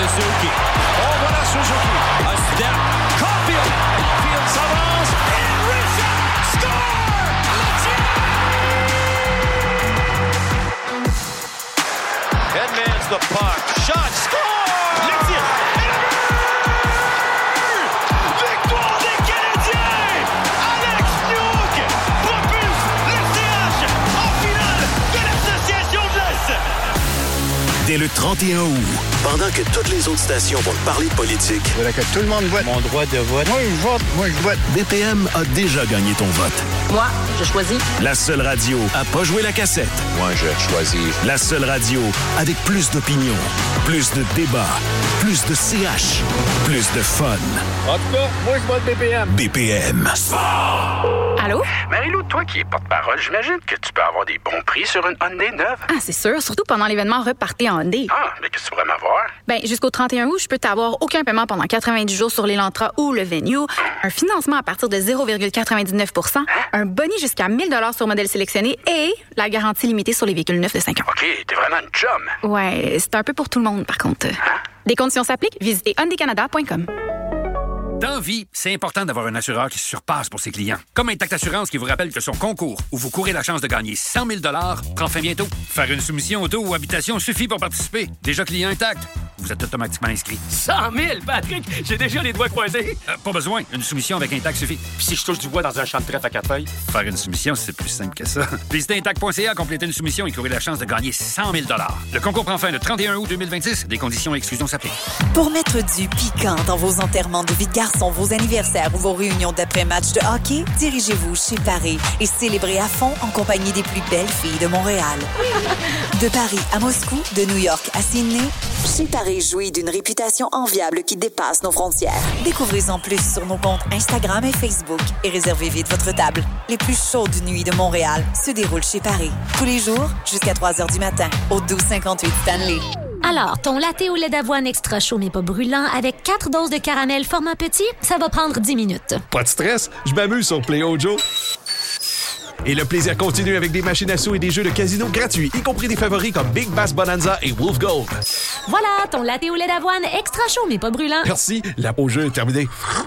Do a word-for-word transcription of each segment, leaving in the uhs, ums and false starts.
Suzuki. Oh, voilà Suzuki. A step. Caulfield. Field s'avance. Et Richard score! Headman's the puck. Shot. Score! Le tir. Et le but! Victoire des Canadiens! Alex Newhook propulse le C H en finale de l'Association de l'Est! Dès le trente et un août, pendant que toutes les autres stations vont parler de politique, je voudrais que tout le monde vote. Mon droit de vote. Moi, je vote. Moi, je vote. B P M a déjà gagné ton vote. Moi, je choisis. La seule radio à pas jouer la cassette. Moi, je choisis. La seule radio avec plus d'opinion, plus de débats, plus de C H, plus de fun. En tout cas, moi, je vote B P M. B P M. Allô? Marie-Lou, toi qui es porte-parole, j'imagine que tu peux avoir des bons prix sur une Hyundai neuve. Ah, c'est sûr, surtout pendant l'événement Repartez en Hyundai. Ah, mais qu'est-ce que tu pourrais m'avoir? Ben, jusqu'au trente et un août, je peux t'avoir aucun paiement pendant quatre-vingt-dix jours sur l'Elantra ou le Venue, un financement à partir de zéro virgule quatre-vingt-dix-neuf pour cent, un boni jusqu'à mille dollars sur modèle sélectionné et la garantie limitée sur les véhicules neufs de cinq ans. OK, t'es vraiment une chum. Ouais, c'est un peu pour tout le monde, par contre. Hein? Des conditions s'appliquent, visitez hyundai canada point com. Dans vie, c'est important d'avoir un assureur qui se surpasse pour ses clients. Comme Intact Assurance qui vous rappelle que son concours, où vous courez la chance de gagner cent mille dollars, prend fin bientôt. Faire une soumission auto ou habitation suffit pour participer. Déjà client Intact, vous êtes automatiquement inscrit. cent mille, Patrick! J'ai déjà les doigts croisés. Euh, pas besoin, une soumission avec Intact suffit. Puis si je touche du bois dans un champ de trèfle à quatre feuilles? Faire une soumission, c'est plus simple que ça. Visitez intact point c a, complétez une soumission et courez la chance de gagner cent mille dollars. Le concours prend fin le trente et un août deux mille vingt-six. Des conditions et exclusions s'appliquent. Pour mettre du piquant dans vos enterrements de vie de garçon, vos anniversaires ou vos réunions d'après-match de hockey, dirigez-vous chez Paris et célébrez à fond en compagnie des plus belles filles de Montréal. De Paris à Moscou, de New York à Sydney, chez Paris jouit d'une réputation enviable qui dépasse nos frontières. Découvrez-en plus sur nos comptes Instagram et Facebook et réservez vite votre table. Les plus chaudes nuits de Montréal se déroulent chez Paris. Tous les jours, jusqu'à trois heures du matin, au douze cinquante-huit Stanley. Alors, ton latte au lait d'avoine extra chaud mais pas brûlant avec quatre doses de caramel format petit, ça va prendre dix minutes. Pas de stress, je m'amuse sur Play Ojo. Et le plaisir continue avec des machines à sous et des jeux de casino gratuits, y compris des favoris comme Big Bass Bonanza et Wolf Gold. Voilà, ton latte au lait d'avoine extra chaud mais pas brûlant. Merci, la pause jeu est terminée.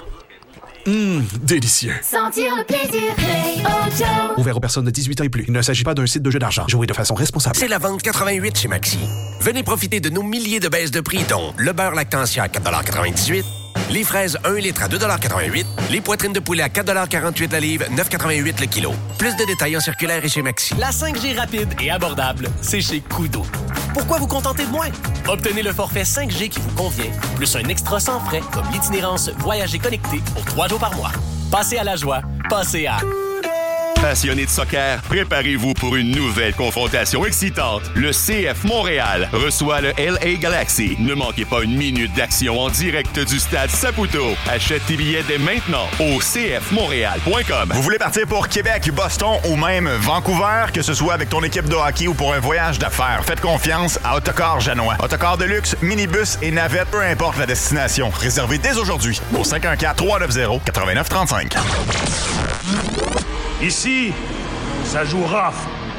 Hum, délicieux. Sentir le plaisir, Play Ojo. Ouvert aux personnes de dix-huit ans et plus. Il ne s'agit pas d'un site de jeu d'argent. Jouez de façon responsable. C'est la vente quatre-vingt-huit chez Maxi. Venez profiter de nos milliers de baisses de prix, dont le beurre lactantia à quatre dollars quatre-vingt-dix-huit, les fraises un litre à deux dollars quatre-vingt-huit, les poitrines de poulet à quatre dollars quarante-huit la livre, neuf dollars quatre-vingt-huit le kilo. Plus de détails en circulaire et chez Maxi. La cinq G rapide et abordable, c'est chez Koodo. Pourquoi vous contenter de moins? Obtenez le forfait cinq G qui vous convient, plus un extra sans frais comme l'itinérance Voyager connecté pour trois jours par mois. Passez à la joie, passez à... Passionnés de soccer, préparez-vous pour une nouvelle confrontation excitante. Le C F Montréal reçoit le L A Galaxy. Ne manquez pas une minute d'action en direct du stade Saputo. Achète tes billets dès maintenant au c f montréal point com. Vous voulez partir pour Québec, Boston ou même Vancouver, que ce soit avec ton équipe de hockey ou pour un voyage d'affaires, faites confiance à Autocar Janois. Autocar de luxe, minibus et navette, peu importe la destination. Réservez dès aujourd'hui au cinq un quatre, trois neuf zéro, neuf neuf trois cinq. Ici, ça joue rough.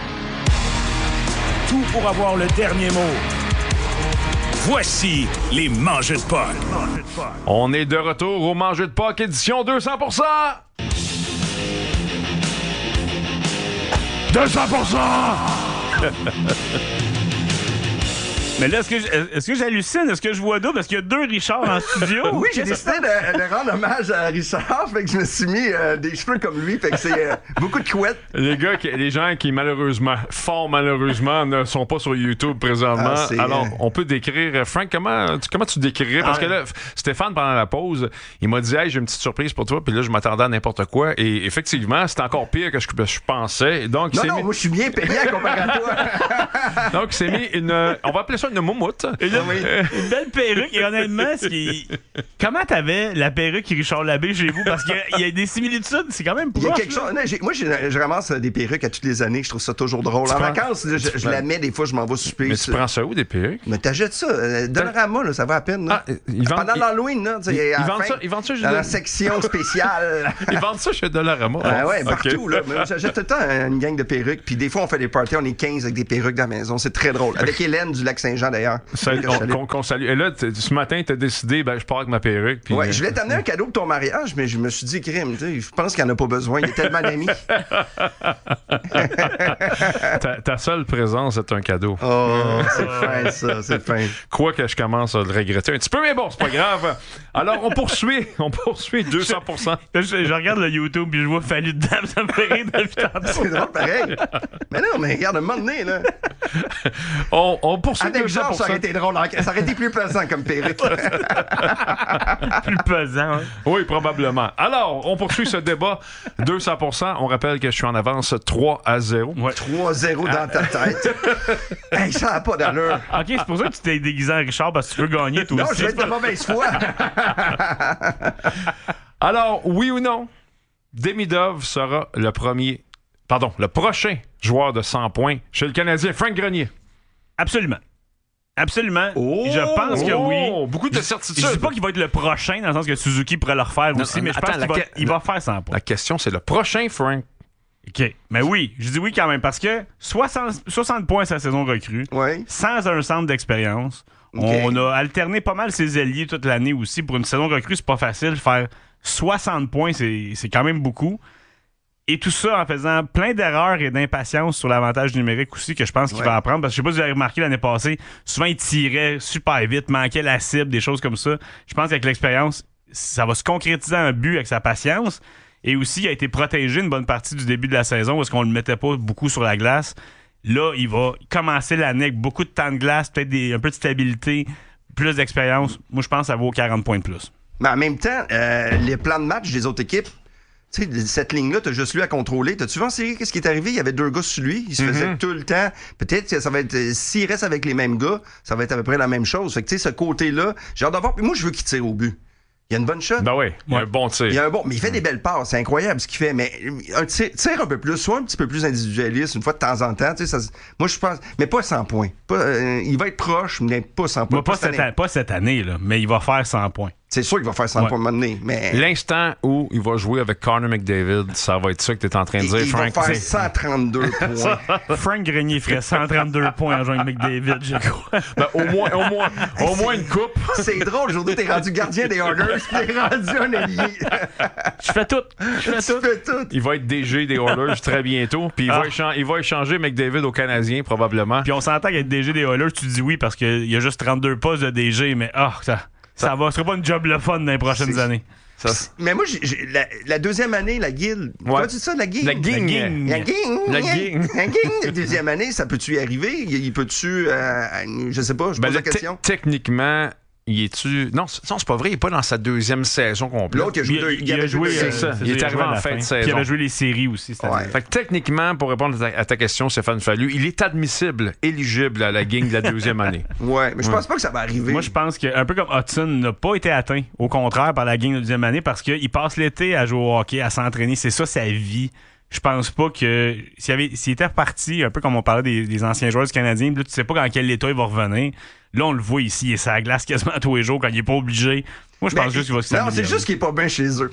Tout pour avoir le dernier mot. Voici les Mangeux de Poc. On est de retour au Mangeux de Poc, édition deux cents pour cent. deux cents pour cent! Mais là, est-ce que, est-ce que j'hallucine? Est-ce que je vois d'autres? Parce qu'il y a deux Richard en studio. Oui, j'ai décidé de, de rendre hommage à Richard, fait que je me suis mis euh, des cheveux comme lui, fait que c'est euh, beaucoup de couettes. Les gars, qui, les gens qui malheureusement, fort malheureusement, ne sont pas sur YouTube présentement. Ah, alors, on peut décrire... Frank, comment tu, comment tu décrirais? Parce ah, que là, Stéphane, pendant la pause, il m'a dit « Hey, j'ai une petite surprise pour toi. » Puis là, je m'attendais à n'importe quoi. Et effectivement, c'est encore pire que je, que je pensais. Donc, non, c'est non, mis... moi, je suis bien payé comparé à toi. Donc, c'est mis une... On va appeler ça une moumoute. Une, oui. une belle perruque. Et honnêtement, ce qui... comment t'avais la perruque Richard Labbé chez vous? Parce qu'il y a des similitudes, c'est quand même proche. Il y a quelque chose... non, j'ai... Moi, j'ai... je ramasse des perruques à toutes les années. Je trouve ça toujours drôle. Tu en prends... vacances, je, je, je la mets des fois, je m'en vais souper. Mais tu prends ça où, des perruques? Mais t'achètes ça. Euh, Dollarama, là, ça va à peine. Là. Ah, ils vendent... Pendant l'Halloween, là, ils, ils, vendent ça, ils vendent ça dans la section spéciale. Ils vendent ça chez Dollarama. Ah ouais, partout. Okay. Là. Mais j'achète tout le temps une gang de perruques. Puis des fois, on fait des parties, on est quinze avec des perruques dans la maison. C'est très drôle. Avec Hélène du Lac-Saint-Jean. Saint-Jean, d'ailleurs. Salut, qu'on, qu'on salue. Et là, ce matin, tu as décidé, ben, je pars avec ma perruque. Puis, ouais, je voulais t'amener un cadeau pour ton mariage, mais je me suis dit, crime, je pense qu'il n'y en a pas besoin. Il est tellement d'amis. ta, ta seule présence est un cadeau. Oh, c'est fin, ça, c'est fin. Quoi que je commence à le regretter un petit peu, mais bon, c'est pas grave. Alors, on poursuit, on poursuit deux cents pour cent. Je, je, je regarde le YouTube puis je vois Fallu de Dame, ça me fait rire depuis tantôt. C'est drôle, pareil. Mais non, mais regarde, un moment donné, là. On, on poursuit avec deux cents pour cent. Georges, ça aurait été drôle. Ça aurait été plus pesant comme perruque. Plus pesant, hein? Oui, probablement. Alors, on poursuit ce débat. deux cents pour cent. On rappelle que je suis en avance trois à zéro. Ouais. trois à zéro dans ta tête. Hey, ça n'a pas d'allure. OK, c'est pour ça que tu t'es déguisé en Richard, parce que tu veux gagner, toi non, aussi. Non, je vais être de mauvaise foi. Alors, oui ou non, Demidov sera le premier, pardon, le prochain joueur de cent points chez le Canadien, Frank Grenier. Absolument. Absolument. Oh, je pense que oh, oui. Beaucoup de certitude. Je ne dis pas qu'il va être le prochain, dans le sens que Suzuki pourrait le refaire non, aussi, mais je attends, pense qu'il va, que... il va faire cent points. La question, c'est le prochain Frank. OK. Mais oui, je dis oui quand même, parce que soixante, soixante points sa saison recrue, ouais. sans un centre d'expérience. Okay. On a alterné pas mal ses ailiers toute l'année aussi. Pour une saison recrue, c'est pas facile. Faire soixante points, c'est, c'est quand même beaucoup. Et tout ça en faisant plein d'erreurs et d'impatience sur l'avantage numérique aussi, que je pense qu'il ouais. va apprendre. Parce que je sais pas si vous avez remarqué l'année passée, souvent il tirait super vite, manquait la cible, des choses comme ça. Je pense qu'avec l'expérience, ça va se concrétiser un but avec sa patience. Et aussi, il a été protégé une bonne partie du début de la saison parce qu'on le mettait pas beaucoup sur la glace. Là, il va commencer l'année avec beaucoup de temps de glace, peut-être des, un peu de stabilité, plus d'expérience. Moi, je pense que ça vaut quarante points de plus. Mais en même temps, euh, les plans de match des autres équipes, tu sais, cette ligne-là, t'as juste lui à contrôler. T'as-tu vu en série qu'est-ce qui est arrivé? Il y avait deux gars sur lui. Il se mm-hmm. faisait tout le temps. Peut-être que ça va être... S'il reste avec les mêmes gars, ça va être à peu près la même chose. Fait que, tu sais, ce côté-là, j'ai hâte de voir. Puis moi, je veux qu'il tire au but. Il y a une bonne shot. Ben oui, il y a un bon tir. Il y a un bon, mais il fait des belles passes, c'est incroyable ce qu'il fait. Mais un tir, tire un peu plus, soit un petit peu plus individualiste, une fois de temps en temps. Tu sais, ça, moi, je pense, mais pas cent points. Pas, euh, il va être proche, mais pas cent points. Moi, pas, pas, cette année. pas cette année, là, mais il va faire cent points. C'est sûr qu'il va faire cent ouais. points à un moment donné, mais... L'instant où il va jouer avec Connor McDavid, ça va être ça que tu es en train de dire, il Frank. Il va faire cent trente-deux points. Frank Grenier ferait cent trente-deux points en jouant avec McDavid, je crois. Ben, au moins, au moins, au moins une coupe. C'est drôle, aujourd'hui, t'es rendu gardien des Oilers, puis t'es rendu un allié. Je fais tout. Je fais tout. fais tout. Il va être D G des Oilers très bientôt, puis il, ah. va échan- il va échanger McDavid au Canadien, probablement. Puis on s'entend qu'être D G des Oilers, tu dis oui, parce qu'il y a juste trente-deux postes de D G, mais ah, oh, ça... Ça, ça va, ce sera pas une job le fun dans les prochaines c'est... années. Ça... Mais moi, j'ai, j'ai, la, la deuxième année, la guilde. Ouais. Comment tu dis ça, la guilde? La guigne. La guigne. La guigne. La guigne. La deuxième année, ça peut-tu y arriver? Il peut-tu. Euh, je sais pas, je ben pose la question. T- techniquement. Il est-tu. Non, c'est, non, c'est pas vrai, il est pas dans sa deuxième saison complète. L'autre, il a joué. Il, il, il avait joué. C'est ça. Il est arrivé en fin de saison. Puis il avait joué les séries aussi. Ouais. Fait que techniquement, pour répondre à ta, à ta question, Stéphane Fallu, il est admissible, éligible à la gang de la deuxième année. Ouais, mais je pense ouais. pas que ça va arriver. Moi, je pense que, un peu comme Hudson, n'a pas été atteint, au contraire, par la gang de la deuxième année parce qu'il passe l'été à jouer au hockey, à s'entraîner. C'est ça sa vie. Je pense pas que s'il, avait, s'il était reparti, un peu comme on parlait des, des anciens joueurs du Canadien, là, tu sais pas dans quel état il va revenir. Là, on le voit ici, il est sur la glace quasiment tous les jours quand il est pas obligé. Moi, je pense mais, juste qu'il va se Non, c'est juste qu'il est pas bien chez eux.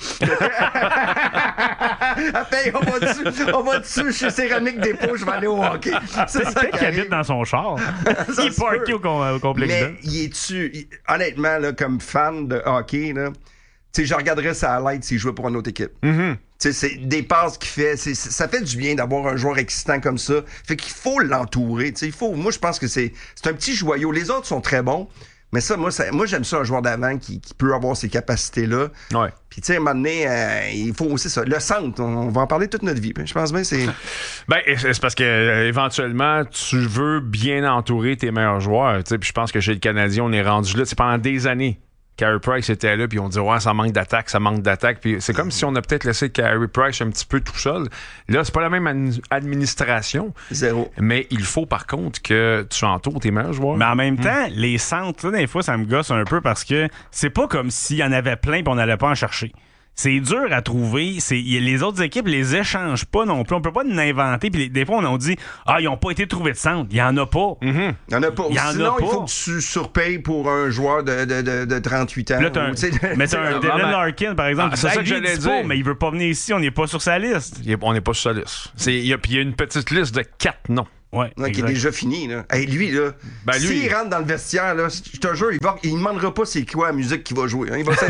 Après, on va dessus, on va dessus chez Céramique Dépôt, je vais aller au hockey. C'est, c'est ça qu'il habite dans son char. Il est parké au, au complexe. Mais il est-tu, il, honnêtement, là, comme fan de hockey, là, tu sais, je regarderais ça à l'aide s'il jouait pour une autre équipe. Mm-hmm. C'est des passes qu'il fait. C'est, ça fait du bien d'avoir un joueur excitant comme ça. Fait qu'il faut l'entourer. Il faut, moi, je pense que c'est, c'est un petit joyau. Les autres sont très bons. Mais ça, moi, ça, moi j'aime ça, un joueur d'avant qui, qui peut avoir ces capacités-là. Ouais. Puis, tu sais, à un moment donné, euh, il faut aussi ça. Le centre, on, on va en parler toute notre vie. Je pense bien c'est... Ben, c'est parce que euh, éventuellement, tu veux bien entourer tes meilleurs joueurs. Puis je pense que chez le Canadien, on est rendu là. C'est pendant des années. Carey Price était là, puis on dit ouais, ça manque d'attaque, ça manque d'attaque. Puis c'est comme si on a peut-être laissé Carey Price un petit peu tout seul. Là, c'est pas la même ad- administration. Zéro. Mais il faut par contre que tu entoures tes meilleurs joueurs. Mais en même mmh. temps, les centres, là, des fois, ça me gosse un peu parce que c'est pas comme s'il y en avait plein et on n'allait pas en chercher. C'est dur à trouver. C'est, les autres équipes les échangent pas non plus. On peut pas l'inventer. Puis des fois, on a dit ah, ils ont pas été trouvés de centre. Il y en a pas. Mm-hmm. Il y en a pas. Il y en Sinon, a pas. il faut que tu surpayes pour un joueur de, de, de, de trente-huit ans. Là, t'as un, mais t'as un Dylan Larkin, par exemple. Ah, c'est ça que j'allais dire. Pas, mais il veut pas venir ici. On n'est pas sur sa liste. Il est, on n'est pas sur sa liste. Il y a, puis il y a une petite liste de quatre noms. Ouais, ouais qui est déjà fini. Là. Hey, lui, là, ben, lui, s'il il... rentre dans le vestiaire, là, je te jure, il ne il demandera pas c'est quoi la musique qu'il va jouer. Hein. Il, va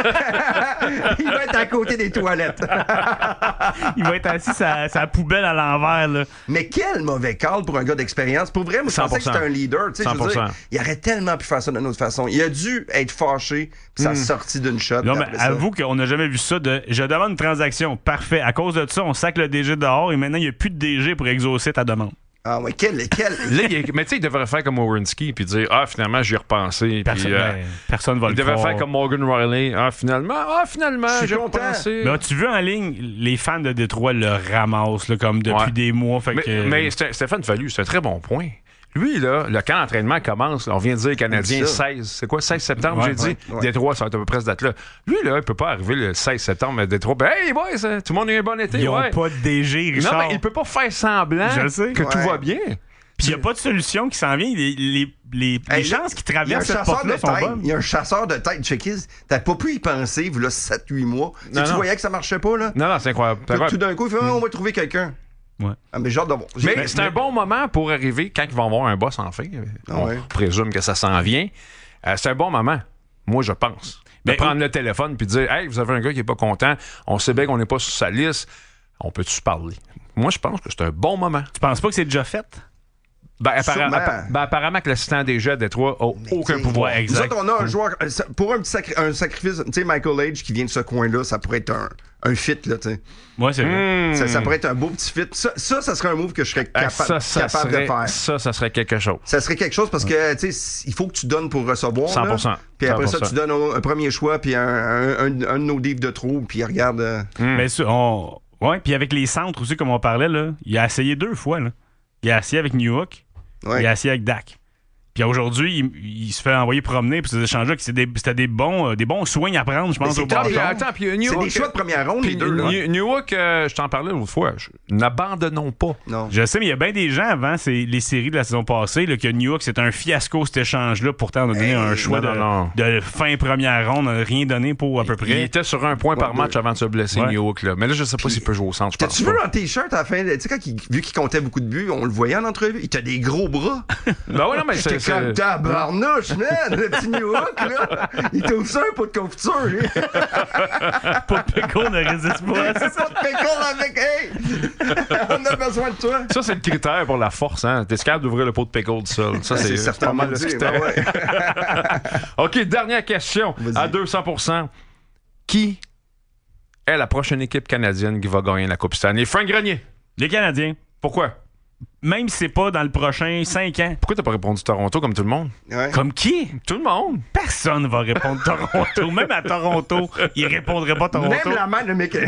il va être à côté des toilettes. Il va être assis sa, sa poubelle à l'envers. Là. Mais quel mauvais call pour un gars d'expérience. Pour vrai, moi, je pensais que c'était un leader. Je veux dire, il aurait tellement pu faire ça d'une autre façon. Il a dû être fâché, puis ça a mm. sorti d'une shot. Non, mais avoue qu'on n'a jamais vu ça de « je demande une transaction, parfait. À cause de ça, on sac le D G dehors et maintenant, il n'y a plus de D G pour exaucer ta demande. » Ah ouais, quel, quel... Là, il, mais tu sais, il devrait faire comme Werenski puis dire ah finalement j'y ai repensé. Personne, puis, euh, ben, personne va il le devrait croire. faire comme Morgan Riley. Ah finalement, ah finalement j'ai repensé. Mais as-tu vu en ligne les fans de Détroit le ramassent là, comme depuis ouais. des mois. Fait mais, que... mais Stéphane Fallu, c'est un très bon point. Lui, là, le camp d'entraînement commence, on vient de dire Canadien seize. C'est quoi, seize septembre, ouais, j'ai ouais, dit? Ouais. Détroit, ça va être à peu près cette date-là. Lui, là, il peut pas arriver le seize septembre à Détroit. Ben, hey, boys, tout le monde a eu un bon été. Ils ouais. ont pas de D G, Richard. Non, mais il peut pas faire semblant que ouais. tout va bien. Puis il n'y a pas de solution qui s'en vient. Les, les, les, hey, les chances qui traversent cette porte-là sont bonnes. Il y a un chasseur de tête, Checkis. T'as pas pu y penser, là, sept huit mois. Non, tu non. voyais que ça marchait pas, là? Non, non, c'est incroyable. Tout, tout d'un coup, il fait, oh, on va trouver quelqu'un. Ouais. Ah, mais genre de bon. Mais, mais c'est mais... un bon moment pour arriver quand ils vont avoir un boss en fin. Ah, on ouais. présume que ça s'en vient. Euh, c'est un bon moment, moi, je pense. De mais prendre où... le téléphone puis de dire hey, vous avez un gars qui est pas content, on sait bien qu'on n'est pas sur sa liste, on peut-tu se parler? Moi, je pense que c'est un bon moment. Tu penses pas que c'est déjà fait? Ben, apparemment, appa- ben, apparemment que l'assistant des jets à Détroit n'a aucun pouvoir exact. Nous autres, on a un joueur, pour un petit sacri- un sacrifice, tu sais, Michael Age qui vient de ce coin-là, ça pourrait être un, un fit, là, tu sais. Ouais, c'est vrai. Mmh. Ça, ça pourrait être un beau petit fit. Ça, ça, ça serait un move que je serais capa- ça, ça capable serait, de faire. Ça, ça serait quelque chose. Ça serait quelque chose parce que, tu sais, il faut que tu donnes pour recevoir. cent pour cent. Là. Puis après cent pour cent. ça, tu donnes un, un premier choix, puis un, un, un, un de nos livres de trop, puis regarde. Euh... Mmh. Mais ça, on... ouais, puis avec les centres aussi, comme on parlait, là, il a essayé deux fois, là. Il a essayé avec Newhook. Ouais. Il a assis avec Dak. Puis aujourd'hui, il, il se fait envoyer promener pour ces échanges-là. C'était des, c'était des bons, euh, des bons soins à prendre, je pense, au bâton. Attends, puis Newhook, c'est des choix de première ronde, les deux. New, Newhook, euh, je t'en parlais l'autre fois. Je, n'abandonnons pas. Non. Je sais, mais il y a bien des gens avant c'est les séries de la saison passée là, que Newhook, c'est un fiasco, cet échange-là. Pourtant, on a donné hey, un choix non, de, non. de fin première ronde. On n'a rien donné pour à peu près. Il était sur un point ouais, par match ouais. avant de se blesser, ouais. Newhook. Là. Mais là, je sais pas puis, s'il peut jouer au centre. T'as-tu vu un t-shirt à la fin? Tu sais, quand il, vu qu'il comptait beaucoup de buts, on le voyait en entrevue. Il t'a des gros bras. Ben ouais, non, mais c'est. Arnouche, man, le petit Newhook, là. Il t'ouvre ça un pot de confiture, lui. Pot de pickle ne résiste pas. C'est pot de pickle avec, hey! On a besoin de toi. Ça, c'est le critère pour la force, hein. T'es capable d'ouvrir le pot de pickle du sol. Ça, c'est, c'est pas mal le critère. Ben ouais. OK, dernière question. Vas-y. À deux cents pour cent. Qui est la prochaine équipe canadienne qui va gagner la Coupe Stanley? Frank Grenier. Les Canadiens. Pourquoi? Même si c'est pas dans le prochain cinq ans. Pourquoi t'as pas répondu Toronto comme tout le monde? Ouais. Comme qui? Tout le monde. Personne va répondre Toronto. Même à Toronto, il répondrait pas Toronto. Même la main de Mickey.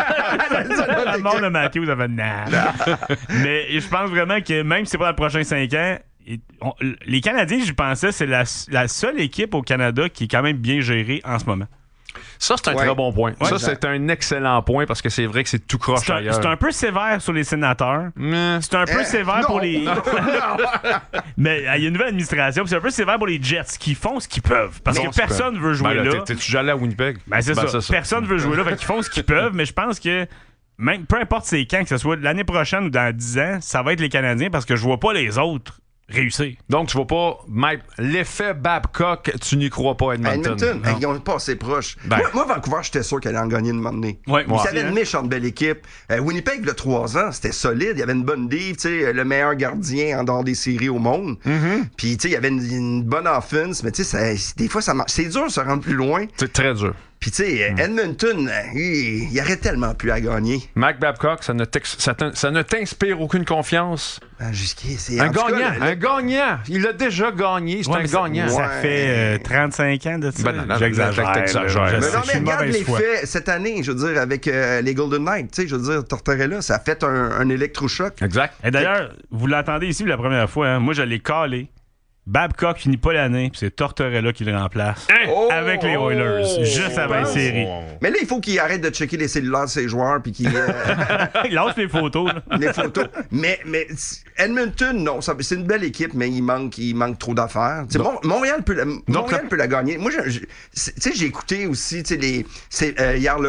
La mort de Matthews, ça fait nah. Mais je pense vraiment que même si c'est pas dans le prochain cinq ans, on, les Canadiens, je pensais, c'est la, la seule équipe au Canada qui est quand même bien gérée en ce moment. Ça, c'est un ouais. très bon point. Ouais, ça, exact. C'est un excellent point parce que c'est vrai que c'est tout croche c'est un, ailleurs. C'est un peu sévère sur les sénateurs. Mmh. C'est un peu eh, sévère non. pour les... Mais il y a une nouvelle administration. C'est un peu sévère pour les Jets qui font ce qu'ils peuvent. Parce non, que personne ne veut jouer ben là. là. T'es, t'es-tu allé à Winnipeg? Ben, c'est, ben, ça. c'est ça. Personne ne veut jouer là. Fait qu'ils font ce qu'ils peuvent. Mais je pense que même peu importe c'est quand, que ce soit l'année prochaine ou dans dix ans, ça va être les Canadiens parce que je vois pas les autres réussir. Donc, tu vas pas mettre l'effet Babcock, tu n'y crois pas, Edmonton. Edmonton, hey, ils ont pas assez proche. Ben. Moi, moi, Vancouver, j'étais sûr qu'elle allait en gagner une moment donné. Ouais, ils avaient une méchante belle équipe. Euh, Winnipeg, il y a trois ans, c'était solide. Il y avait une bonne div, tu sais, le meilleur gardien en dehors des séries au monde. Mm-hmm. Puis, tu sais, il y avait une, une bonne offense, mais tu sais, des fois, ça marche. C'est dur de se rendre plus loin. C'est très dur. Puis, tu sais, mm. Edmonton, il, il aurait tellement pu à gagner. Mac Babcock, ça ne, ça, ça ne t'inspire aucune confiance? Ben, jusqu'à, c'est, un gagnant, cas, le, un gagnant. Il a déjà gagné, c'est ouais, un gagnant. Ça, ça fait euh, trente-cinq ans de ça. Ben, non, non, j'exagère. j'exagère. Mais non, mais regarde les faits cette année, je veux dire, avec euh, les Golden Knights, tu sais, je veux dire, Tortorella, ça a fait un, un électrochoc. Exact. Et d'ailleurs, vous l'entendez ici la première fois, hein, moi, je l'ai calé. Babcock finit pas l'année, puis c'est Tortorella qui le remplace oh, avec les Oilers, oh, juste avant la série. Mais là, il faut qu'il arrête de checker les cellulaires de ses joueurs, puis qu'il... Euh... il lance les photos. Là. Les photos. Mais, mais Edmonton, non, ça, c'est une belle équipe, mais il manque, il manque trop d'affaires. Mon, Montréal, peut la, Montréal peut la gagner. Moi, je, je, tu sais, j'ai écouté aussi les, c'est, euh, hier Lebeau.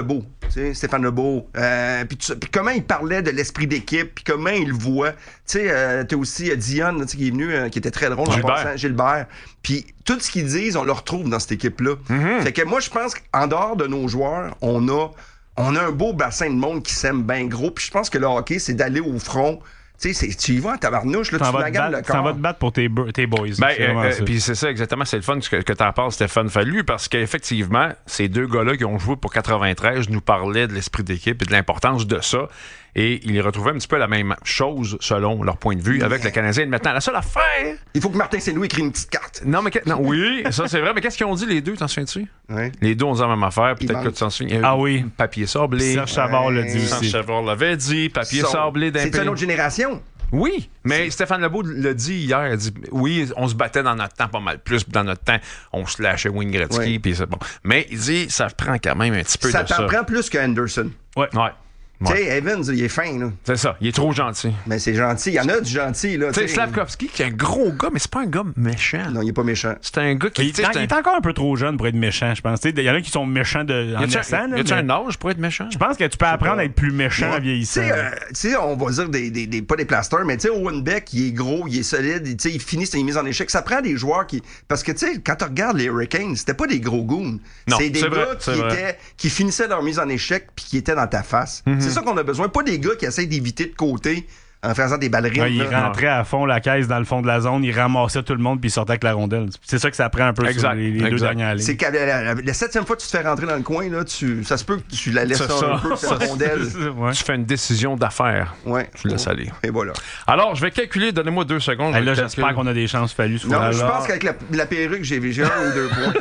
Tu sais, Stéphane Lebeau. Euh, puis, tu- puis comment il parlait de l'esprit d'équipe, puis comment il le voit. Tu sais, euh, t'as aussi euh, Dion, tu sais, qui est venu, euh, qui était très drôle en Gilbert. passant, Gilbert. Puis tout ce qu'ils disent, on le retrouve dans cette équipe-là. Mm-hmm. Fait que moi, je pense qu'en dehors de nos joueurs, on a, on a un beau bassin de monde qui s'aime bien gros. Puis je pense que le hockey, c'est d'aller au front. Tu sais, c'est- tu y vas en tabarnouche, là, T'en tu vas te maganes le battre- t'en vas corps. te battre pour tes, bo- tes boys. Ben, c'est vraiment euh, ça. puis c'est ça exactement, c'est le fun que, que t'en parles, Stéphane Fallu, parce qu'effectivement, ces deux gars-là qui ont joué pour quatre-vingt-treize nous parlaient de l'esprit d'équipe et de l'importance de ça. Et ils retrouvaient un petit peu la même chose selon leur point de vue avec le Canadien. Maintenant, la seule affaire. Il faut que Martin Saint-Louis écrive une petite carte. Non, mais que- non, oui, ça c'est vrai. Mais qu'est-ce qu'ils ont dit les deux, t'en souviens-tu? Ouais. Les deux ont dit la même affaire. Peut-être manque- que tu t'en souviens. Ah oui. Papier sablé. Serge Savard l'a dit Serge aussi. Savard l'avait dit. Papier Son- sablé d'un C'est pays. une autre génération. Oui, mais Stéphane Lebeau l'a dit hier. Il a dit oui, on se battait dans notre temps pas mal plus. Puis dans notre temps, on se lâchait Wayne Gretzky. Oui. Puis c'est bon. Mais il dit ça prend quand même un petit peu Ça de ça. t'en prend plus que Anderson. Ouais. Ouais. Tu Ouais. sais, Evans, il est fin, là. C'est ça. Il est trop gentil. Mais c'est gentil. Il y en a du gentil, là. Tu sais, tu sais. Slavkovski, qui est un gros gars, mais c'est pas un gars méchant. Non, il est pas méchant. C'est un gars qui. Il, tu sais, est- c'est il un- est encore un peu trop jeune pour être méchant, je pense. Il y en a qui sont méchants de, en Y a-tu naissant. un, là, y a-tu mais un âge pour être méchant? Je pense que tu peux apprendre à être plus méchant en Tu vieillissant. sais, euh, tu sais, on va dire des, des, des- pas des plasters, mais tu sais, Owen Beck, il est gros, il est solide, il, tu sais, il finit ses mises en échec. Ça prend des joueurs qui. Parce que, tu sais, quand tu regardes les Hurricanes, c'était pas des gros goons. Non, C'est des c'est gars vrai, qui, c'est vrai. étaient, qui finissaient leur mise en échec puis qui étaient dans ta face. Mhm. C'est ça qu'on a besoin. Pas des gars qui essayent d'éviter de côté en faisant des ballerines. Ouais, il là. rentrait à fond la caisse dans le fond de la zone, il ramassait tout le monde puis il sortait avec la rondelle. C'est ça que ça prend un peu Exact, sur les, les deux exact. dernières lignes. C'est qu'à la, la- la septième fois que tu te fais rentrer dans le coin, là, tu, ça se peut que tu la laisses C'est un ça. peu, cette rondelle. Ouais. Tu fais une décision d'affaires. Ouais. Tu laisses aller. Et voilà. Alors, je vais calculer. Donnez-moi deux secondes. Hey, je là, vais j'espère calculer. qu'on a des chances fallues. Non, je pense qu'avec la, la perruque, j'ai j'ai un ou deux points.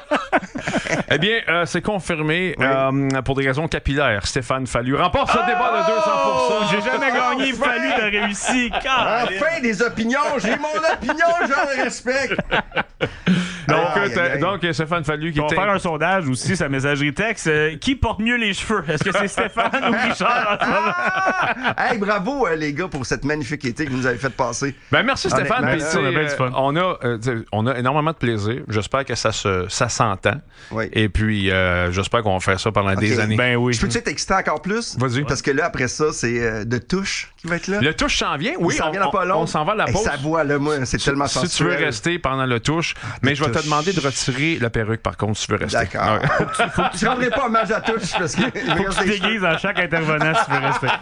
Eh bien, euh, c'est confirmé euh, pour des raisons capillaires. Stéphane Fallu remporte ce débat de deux cents pour cent. J'ai jamais gagné, Fallu de réussir. Enfin, des opinions. J'ai mon opinion, je la respecte. Donc, Aïe, euh, aïe, t'as- aïe. donc Stéphane Fallu qui On va était... faire un sondage aussi, sa messagerie texte. Euh, qui porte mieux les cheveux? Est-ce que c'est Stéphane ou Richard en ce moment? Hey, bravo, euh, les gars, pour cette magnifique été que vous nous avez fait passer. Ben merci Stéphane. Honnêtement, Puis, là, tu sais, on a bien du euh, fun. on a, euh, tu sais, on a énormément de plaisir. J'espère que ça se, ça s'entend. Oui. Et puis, euh, j'espère qu'on va faire ça pendant des Ok. années. Ben oui. Je peux-tu être excité encore plus? Vas-y. Parce que là, après ça, c'est euh, de touche qui va être là. Le touche s'en vient. Il Oui, s'en on, vient dans pas on- long. on s'en va à la Hey, pause. sa voix, là, moi, c'est tellement Si tu veux sensuel. rester pendant le touche, mais je vais te touche. demander de retirer la perruque par contre si tu veux rester. D'accord. Ouais. Tu ne rendrais pas hommage à touche parce que. Faut que tu te déguises à chaque intervenant si tu veux rester.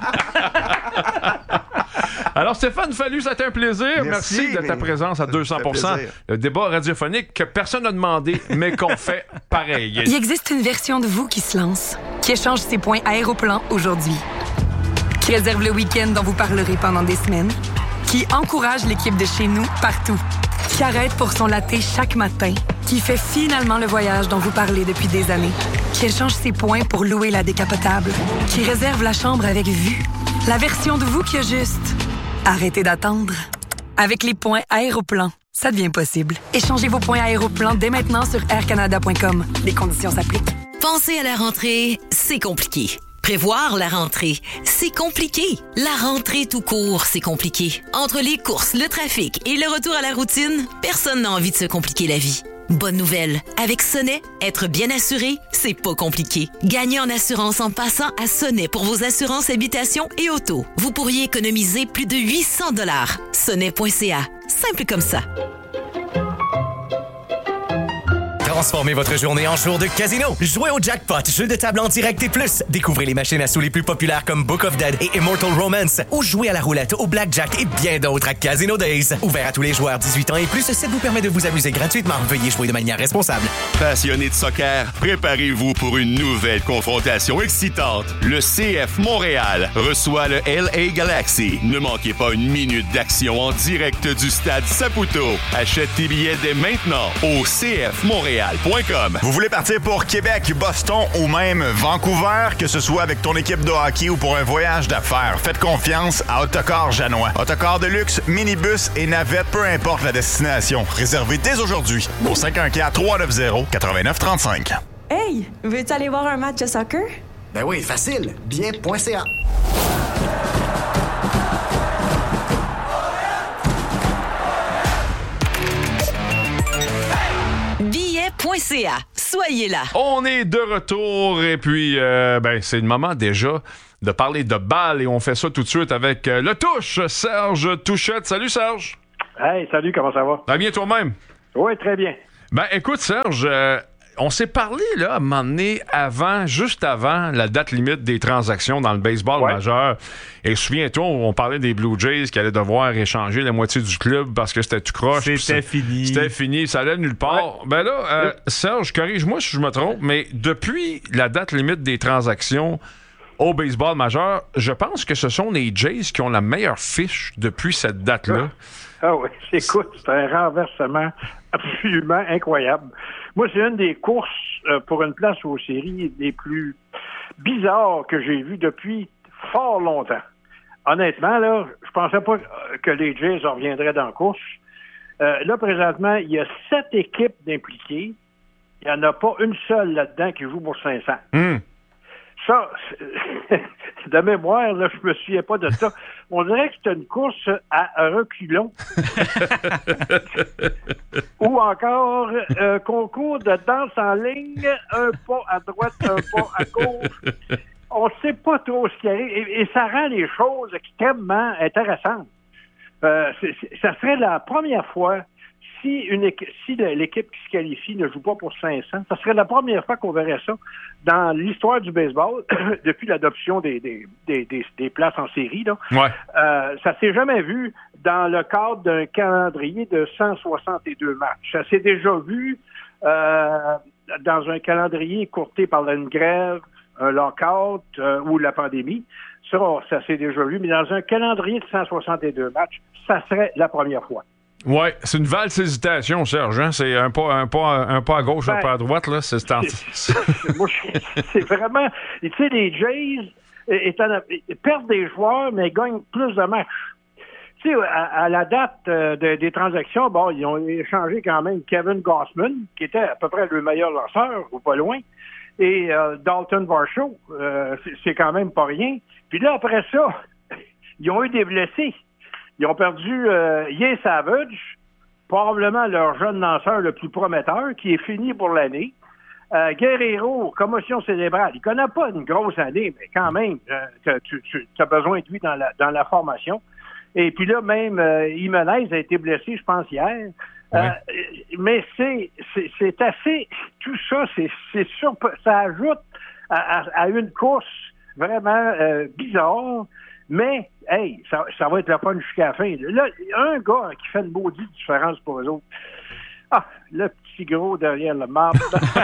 Alors Stéphane Fallu, ça a été un plaisir. Merci, Merci, de ta mais présence à deux cents pour cent. ça fait plaisir. Le débat radiophonique que personne n'a demandé, mais qu'on fait pareil. Il existe une version de vous qui se lance, qui échange ses points Aéroplan aujourd'hui, qui réserve le week-end dont vous parlerez pendant des semaines, qui encourage l'équipe de chez nous partout, qui arrête pour son latte chaque matin, qui fait finalement le voyage dont vous parlez depuis des années, qui échange ses points pour louer la décapotable, qui réserve la chambre avec vue, la version de vous qui a juste arrêtez d'attendre. Avec les points Aéroplan, ça devient possible. Échangez vos points Aéroplan dès maintenant sur air canada point com. Les conditions s'appliquent. Penser à la rentrée, c'est compliqué. Prévoir la rentrée, c'est compliqué. La rentrée tout court, c'est compliqué. Entre les courses, le trafic et le retour à la routine, personne n'a envie de se compliquer la vie. Bonne nouvelle, avec Sonnet, être bien assuré, c'est pas compliqué. Gagnez en assurance en passant à Sonnet pour vos assurances habitation et auto. Vous pourriez économiser plus de huit cents dollars. sonnet point c a. Simple comme ça. Transformez votre journée en jour de casino. Jouez au jackpot, jeu de table en direct et plus. Découvrez les machines à sous les plus populaires comme Book of Dead et Immortal Romance. Ou jouez à la roulette, au blackjack et bien d'autres à Casino Days. Ouvert à tous les joueurs dix-huit ans et plus, ça vous permet de vous amuser gratuitement. Veuillez jouer de manière responsable. Passionnés de soccer, préparez-vous pour une nouvelle confrontation excitante. Le C F Montréal reçoit le L A Galaxy. Ne manquez pas une minute d'action en direct du stade Saputo. Achète tes billets dès maintenant au c f montréal point com. Vous voulez partir pour Québec, Boston ou même Vancouver, que ce soit avec ton équipe de hockey ou pour un voyage d'affaires, faites confiance à Autocar Janois. Autocar de luxe, minibus et navette, peu importe la destination. Réservez dès aujourd'hui au cinq un quatre, trois neuf zéro, neuf neuf trois cinq. Hey, veux-tu aller voir un match de soccer? Ben oui, facile. Bien.ca. billet point c a. soyez là. On est de retour et puis euh, ben c'est le moment déjà de parler de balle et on fait ça tout de suite avec euh, le touche, Serge Touchette. Salut Serge. Hey, salut, comment ça va? Ça va bien toi-même? Oui, très bien. Ben écoute Serge, euh, on s'est parlé là à un moment donné avant, juste avant la date limite des transactions dans le baseball ouais. majeur. Et souviens-toi, on parlait des Blue Jays qui allaient devoir échanger la moitié du club parce que c'était tout croche. C'était fini. C'était fini, ça allait nulle part. Ouais. Ben là, euh, Serge, corrige-moi si je me trompe, mais depuis la date limite des transactions au baseball majeur, je pense que ce sont les Jays qui ont la meilleure fiche depuis cette date-là. Ah oui, écoute, c'est un renversement absolument incroyable. Moi, c'est une des courses euh, pour une place aux séries les plus bizarres que j'ai vues depuis fort longtemps. Honnêtement, là, je pensais pas que les Jays reviendraient dans la course. Euh, là, présentement, il y a sept équipes d'impliquées. Il n'y en a pas une seule là-dedans qui joue pour cinq cents. Mm. Ça, de mémoire, là, je me souviens pas de ça. On dirait que c'est une course à reculons. Ou encore un concours de danse en ligne, un pas à droite, un pas à gauche. On ne sait pas trop ce qui arrive et, et ça rend les choses extrêmement intéressantes. Euh, c'est, c'est, ça serait la première fois si une équipe, si l'équipe qui se qualifie ne joue pas pour cinq cents, ça serait la première fois qu'on verrait ça dans l'histoire du baseball depuis l'adoption des, des, des, des, des places en série. Là. Ouais. Euh, ça s'est jamais vu dans le cadre d'un calendrier de cent soixante-deux matchs. Ça s'est déjà vu euh, dans un calendrier écourté par une grève, un lockout euh, ou la pandémie. Ça, ça s'est déjà vu, mais dans un calendrier de cent soixante-deux matchs, ça serait la première fois. Oui, c'est une valse hésitation, Serge. Hein? C'est un pas, un, pas, un pas à gauche, ben, un pas à droite. Là. C'est, c'est, moi, c'est vraiment... Tu sais, les Jays étant, perdent des joueurs, mais gagnent plus de matchs. Tu sais, à, à la date euh, de, des transactions, bon, ils ont échangé quand même Kevin Gausman, qui était à peu près le meilleur lanceur, ou pas loin, et euh, Dalton Varsho. Euh, c'est, c'est quand même pas rien. Puis là, après ça, ils ont eu des blessés. Ils ont perdu euh, Yeh Savage, probablement leur jeune lanceur le plus prometteur, qui est fini pour l'année. Euh, Guerrero, commotion cérébrale. Il connaît pas une grosse année, mais quand même, euh, tu, tu as besoin de lui dans la, dans la formation. Et puis là, même euh, Jimenez a été blessé, je pense, hier. Oui. Euh, mais c'est, c'est, c'est assez... Tout ça, c'est, c'est sûr, ça ajoute à, à, à une course vraiment euh, bizarre. Mais, hey, ça, ça va être la fun jusqu'à la fin. Là, un gars qui fait une maudite différence pour eux autres. Ah, le petit gros derrière le marbre.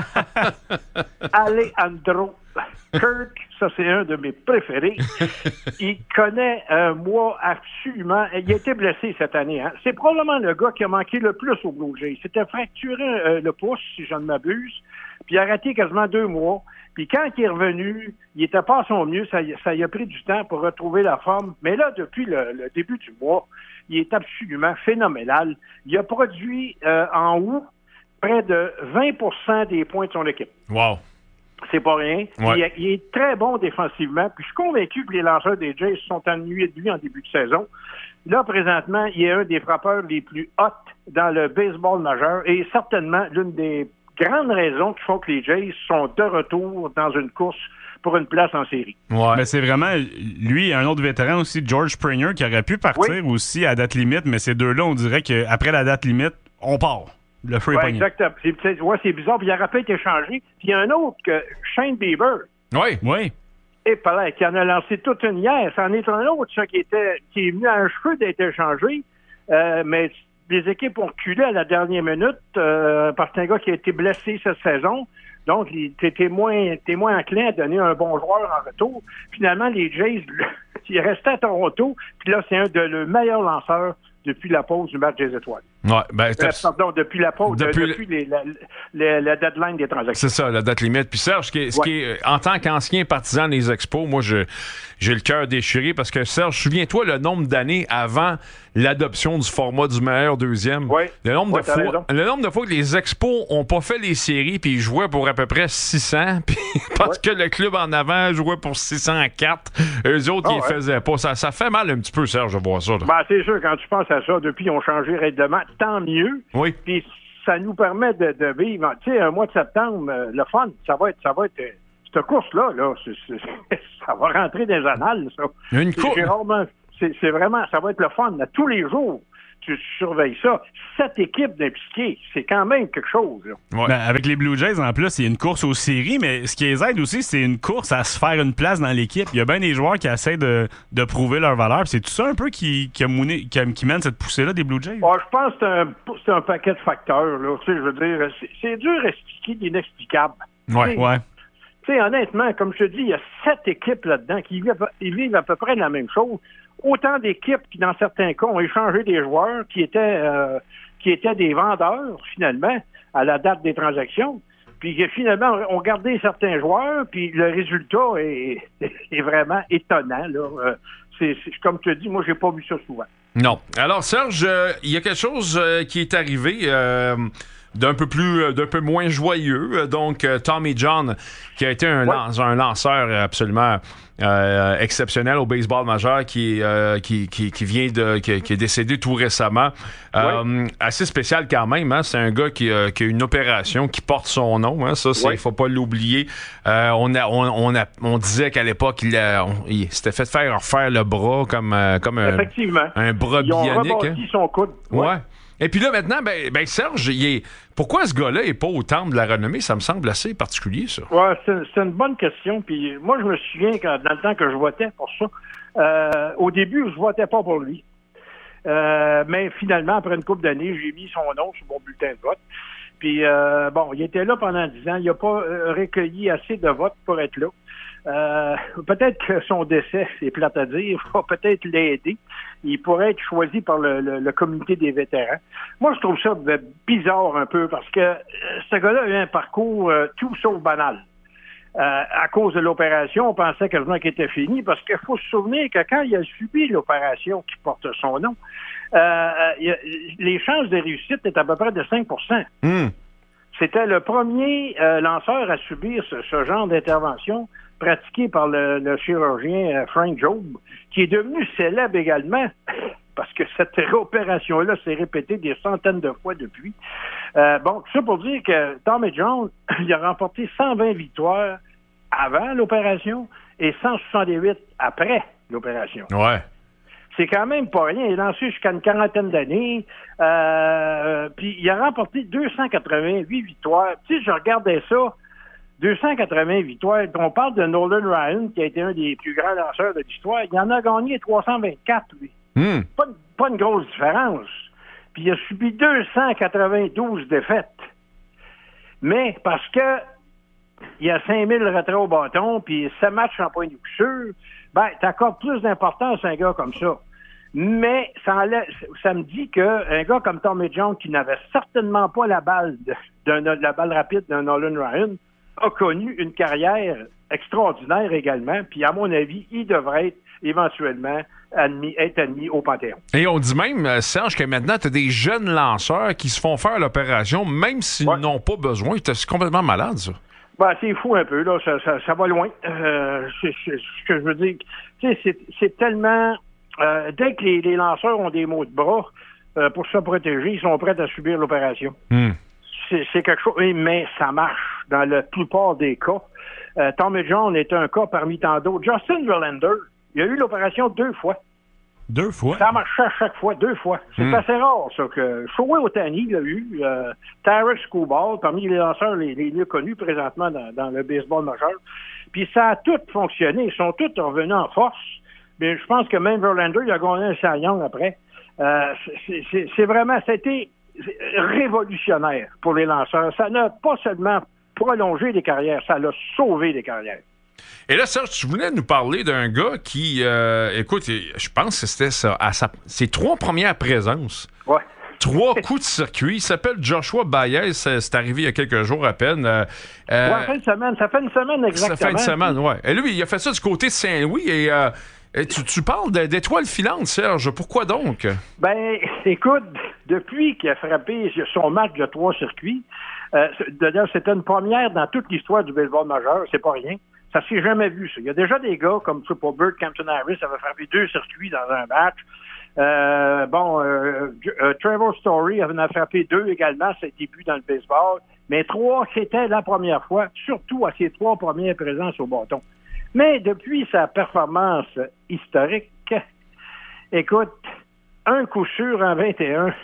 Alejandro Kirk, ça c'est un de mes préférés. Il connaît un mois absolument... Il a été blessé cette année. Hein? C'est probablement le gars qui a manqué le plus au Blue Jays. Il s'était fracturé euh, le pouce, si je ne m'abuse, puis il a raté quasiment deux mois. Puis quand il est revenu, il était pas à son mieux, ça, ça y a pris du temps pour retrouver la forme. Mais là, depuis le, le début du mois, il est absolument phénoménal. Il a produit euh, en août près de vingt pour cent des points de son équipe. Wow! C'est pas rien. Ouais. Il, il est très bon défensivement. Puis je suis convaincu que les lanceurs des Jays se sont ennuyés de lui en début de saison. Là, présentement, il est un des frappeurs les plus hot dans le baseball majeur et certainement l'une des grandes raisons qui font que les Jays sont de retour dans une course pour une place en série. Ouais. Mais c'est vraiment, lui et un autre vétéran aussi, George Springer, qui aurait pu partir oui. aussi à date limite, mais ces deux-là, on dirait qu'après la date limite, on part. Le feu est pogné. Exactement. C'est, c'est, ouais, c'est bizarre, puis il aurait pas été changé. Puis il y a un autre, que Shane Bieber. Oui, oui. Et pareil, qui en a lancé toute une hier. C'en est un autre, ça, qui était qui est venu à un cheveu d'être échangé. Euh, mais les équipes ont reculé à la dernière minute euh, parce que c'est un gars qui a été blessé cette saison. Donc, t'es moins, t'es moins enclin à donner un bon joueur en retour. Finalement, les Jays, ils restaient à Toronto. Puis là, c'est un de leurs meilleurs lanceurs depuis la pause du match des étoiles. Ouais, ben, euh, pardon, depuis la pause, depuis, euh, depuis les, la, la, la deadline des transactions. C'est ça, la date limite. Puis Serge, ce qui est, ce ouais. qui est, en tant qu'ancien partisan des Expos, moi, je, j'ai le cœur déchiré parce que, Serge, souviens-toi le nombre d'années avant l'adoption du format du meilleur deuxième. Ouais. Le nombre ouais, de fois, le nombre de fois que les Expos ont pas fait les séries puis ils jouaient pour à peu près six cents, puis parce ouais. que le club en avant jouait pour six cent quatre, eux autres, oh, ils ouais. faisaient pas. Ça, ça fait mal un petit peu, Serge, de voir ça. Là. Ben, c'est sûr, quand tu penses à ça, depuis, ils ont changé le règlement, tant mieux. Oui. Puis ça nous permet de, de vivre, tu sais, un mois de septembre, euh, le fun, ça va être, ça va être, euh, cette course-là, là, c'est, c'est, ça va rentrer dans les annales, ça. Une course. C'est, c'est vraiment, ça va être le fun, là, tous les jours. Tu surveilles ça. Sept équipes d'impliqués, c'est quand même quelque chose. Là. Ouais. Ben, avec les Blue Jays, en plus, il y a une course aux séries, mais ce qui les aide aussi, c'est une course à se faire une place dans l'équipe. Il y a bien des joueurs qui essaient de, de prouver leur valeur. C'est tout ça un peu qui, qui, a mouné, qui, a, qui mène cette poussée-là des Blue Jays? Ouais, je pense que c'est un, c'est un paquet de facteurs. Là. Tu sais, je veux dire, c'est, c'est dur à expliquer d'inexplicable. Ouais, tu sais, ouais. Tu sais, honnêtement, comme je te dis, il y a sept équipes là-dedans qui vivent, ils vivent à peu près la même chose. Autant d'équipes qui, dans certains cas, ont échangé des joueurs qui étaient euh, qui étaient des vendeurs, finalement, à la date des transactions. Puis finalement, on gardé certains joueurs, puis le résultat est, est vraiment étonnant. Là. C'est, c'est, comme je te dis, moi, j'ai pas vu ça souvent. Non. Alors, Serge, euh, il y a quelque chose euh, qui est arrivé... Euh d'un peu plus, d'un peu moins joyeux. Donc, euh, Tommy John, qui a été un, ouais. lance, un lanceur absolument euh, exceptionnel au baseball majeur, qui, euh, qui, qui, qui vient de, qui, qui est décédé tout récemment. Euh, ouais. Assez spécial quand même. Hein? C'est un gars qui, euh, qui a une opération qui porte son nom. Hein? Ça, il ouais. faut pas l'oublier. Euh, on, a, on, on, a, on disait qu'à l'époque, il, a, on, il s'était fait faire refaire le bras comme, euh, comme un, un bras Ils ont bionique. Hein? son coude. Ouais. ouais. Et puis là, maintenant, ben, ben Serge, il est... pourquoi ce gars-là n'est pas au temple de la renommée? Ça me semble assez particulier, ça. Oui, c'est, c'est une bonne question. Puis moi, je me souviens que dans le temps que je votais pour ça, euh, au début, je votais pas pour lui. Euh, mais finalement, après une couple d'années, j'ai mis son nom sur mon bulletin de vote. Puis, euh, bon, il était là pendant dix ans. Il n'a pas euh, recueilli assez de votes pour être là. Euh, peut-être que son décès, c'est plate à dire, va peut-être l'aider. Il pourrait être choisi par le, le, le comité des vétérans. Moi, je trouve ça bizarre un peu parce que euh, ce gars-là a eu un parcours euh, tout sauf banal. Euh, à cause de l'opération, on pensait quasiment qu'il était fini parce qu'il faut se souvenir que quand il a subi l'opération qui porte son nom, euh, il a, les chances de réussite étaient à peu près de cinq pour cent. Mm. C'était le premier euh, lanceur à subir ce, ce genre d'intervention pratiqué par le, le chirurgien euh, Frank Jobe, qui est devenu célèbre également, parce que cette opération-là s'est répétée des centaines de fois depuis. Euh, bon, tout ça pour dire que Tommy John, il a remporté cent vingt victoires avant l'opération et cent soixante-huit après l'opération. Ouais. C'est quand même pas rien. Il est lancé jusqu'à une quarantaine d'années. Euh, puis il a remporté deux cent quatre-vingt-huit victoires. Tu sais, je regardais ça, deux cent quatre-vingts victoires. On parle de Nolan Ryan, qui a été un des plus grands lanceurs de l'histoire. Il en a gagné trois cent vingt-quatre, lui. Mm. Pas, pas une grosse différence. Puis il a subi deux cent quatre-vingt-douze défaites. Mais parce que il y a cinq mille retraits au bâton, puis sept matchs en point de coup sûr, ben, t'accordes plus d'importance à un gars comme ça. Mais ça, enlève, ça me dit qu'un gars comme Tommy John, qui n'avait certainement pas la balle de, de, de la balle rapide d'un Nolan Ryan, a connu une carrière extraordinaire également, puis à mon avis, il devrait être éventuellement admis, être admis au Panthéon. Et on dit même, Serge, que maintenant, tu as des jeunes lanceurs qui se font faire l'opération, même s'ils ouais. n'ont pas besoin. C'est complètement malade, ça. Ben, c'est fou un peu, là. Ça, ça, ça va loin. Euh, c'est, c'est, ce que je veux dire, tu sais, c'est, c'est tellement... Euh, dès que les, les lanceurs ont des maux de bras, euh, pour se protéger, ils sont prêts à subir l'opération. Mm. C'est, c'est quelque chose... Mais ça marche dans la plupart des cas. Euh, Tommy John est un cas parmi tant d'autres. Justin Verlander, il a eu l'opération deux fois. Deux fois? Ça marche à chaque fois, deux fois. C'est mm. assez rare, ça. que Shohei Ohtani l'a eu. Euh, Tarik Skubal, parmi les lanceurs les, les mieux connus présentement dans, dans le baseball majeur. Puis ça a tout fonctionné. Ils sont tous revenus en force. Mais je pense que même Verlander, il a gagné un Cy Young après. Euh, c'est, c'est, c'est vraiment... C'était révolutionnaire pour les lanceurs. Ça n'a pas seulement prolongé des carrières, ça l'a sauvé des carrières. Et là, Serge, tu voulais nous parler d'un gars qui, euh, écoute, je pense que c'était ça, à sa, ses trois premières présences. Ouais. Trois coups de circuit. Il s'appelle Joshua Baez. C'est, c'est arrivé il y a quelques jours à peine. Euh, ouais, ça fait une semaine. Ça fait une semaine exactement. Ça fait une semaine, oui. Et lui, il a fait ça du côté de Saint-Louis. Et, euh, et tu, tu parles d'étoiles filantes, Serge. Pourquoi donc? Ben, écoute, depuis qu'il a frappé son match de trois circuits, euh, c'était une première dans toute l'histoire du baseball majeur. C'est pas rien. Ça s'est jamais vu, ça. Il y a déjà des gars comme Super Bird, Campton Harris, avaient frappé deux circuits dans un match. Euh, bon, euh, euh, Trevor Story en a frappé deux également, ses débuts dans le baseball. Mais trois, c'était la première fois, surtout à ses trois premières présences au bâton. Mais depuis sa performance historique, écoute, un coup sûr en vingt et un,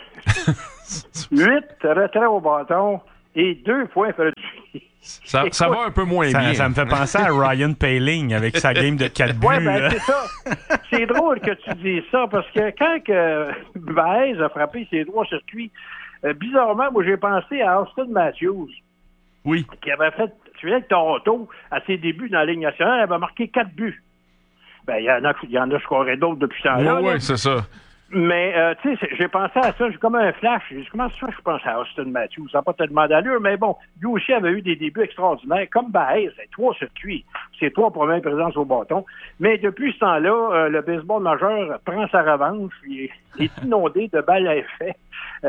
huit retraits au bâton et deux points perdus. Ça, ça va un peu moins ça, bien. Ça me fait penser à Ryan Poehling avec sa game de quatre buts. Oui, ben c'est ça. C'est drôle que tu dises ça, parce que quand que Baez a frappé ses trois circuits, euh, bizarrement, moi, j'ai pensé à Austin Matthews. Oui. Qui avait fait, tu viens de Toronto, à ses débuts dans la Ligue nationale, elle avait marqué quatre buts. Ben, il y en a, il y en a scoré d'autres depuis ce temps-là. Oui, là. oui, c'est ça. Mais, euh, tu sais, j'ai pensé à ça, j'ai comme un flash. J'ai dit, comment ça, je pense à Austin Matthews? Ça n'a pas tellement d'allure, mais bon, lui aussi avait eu des débuts extraordinaires, comme Baez, c'est trois circuits, c'est trois premières présences au bâton. Mais depuis ce temps-là, euh, le baseball majeur prend sa revanche, il est, il est inondé de balles à effet. Euh,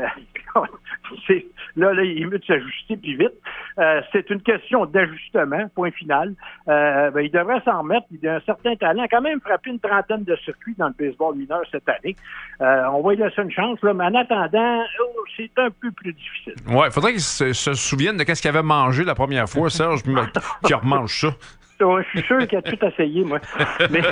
c'est, là, là, il est mieux de s'ajuster plus vite. Euh, c'est une question d'ajustement, point final. Euh, ben, il devrait s'en remettre. Il a un certain talent. Il a quand même frappé une trentaine de circuits dans le baseball mineur cette année. Euh, on va lui laisser une chance, là, mais en attendant, oh, c'est un peu plus difficile. Ouais, il faudrait qu'il se, se souvienne de ce qu'il avait mangé la première fois, Serge, qu'il remange ça. Je suis sûr qu'il a tout essayé, moi. Mais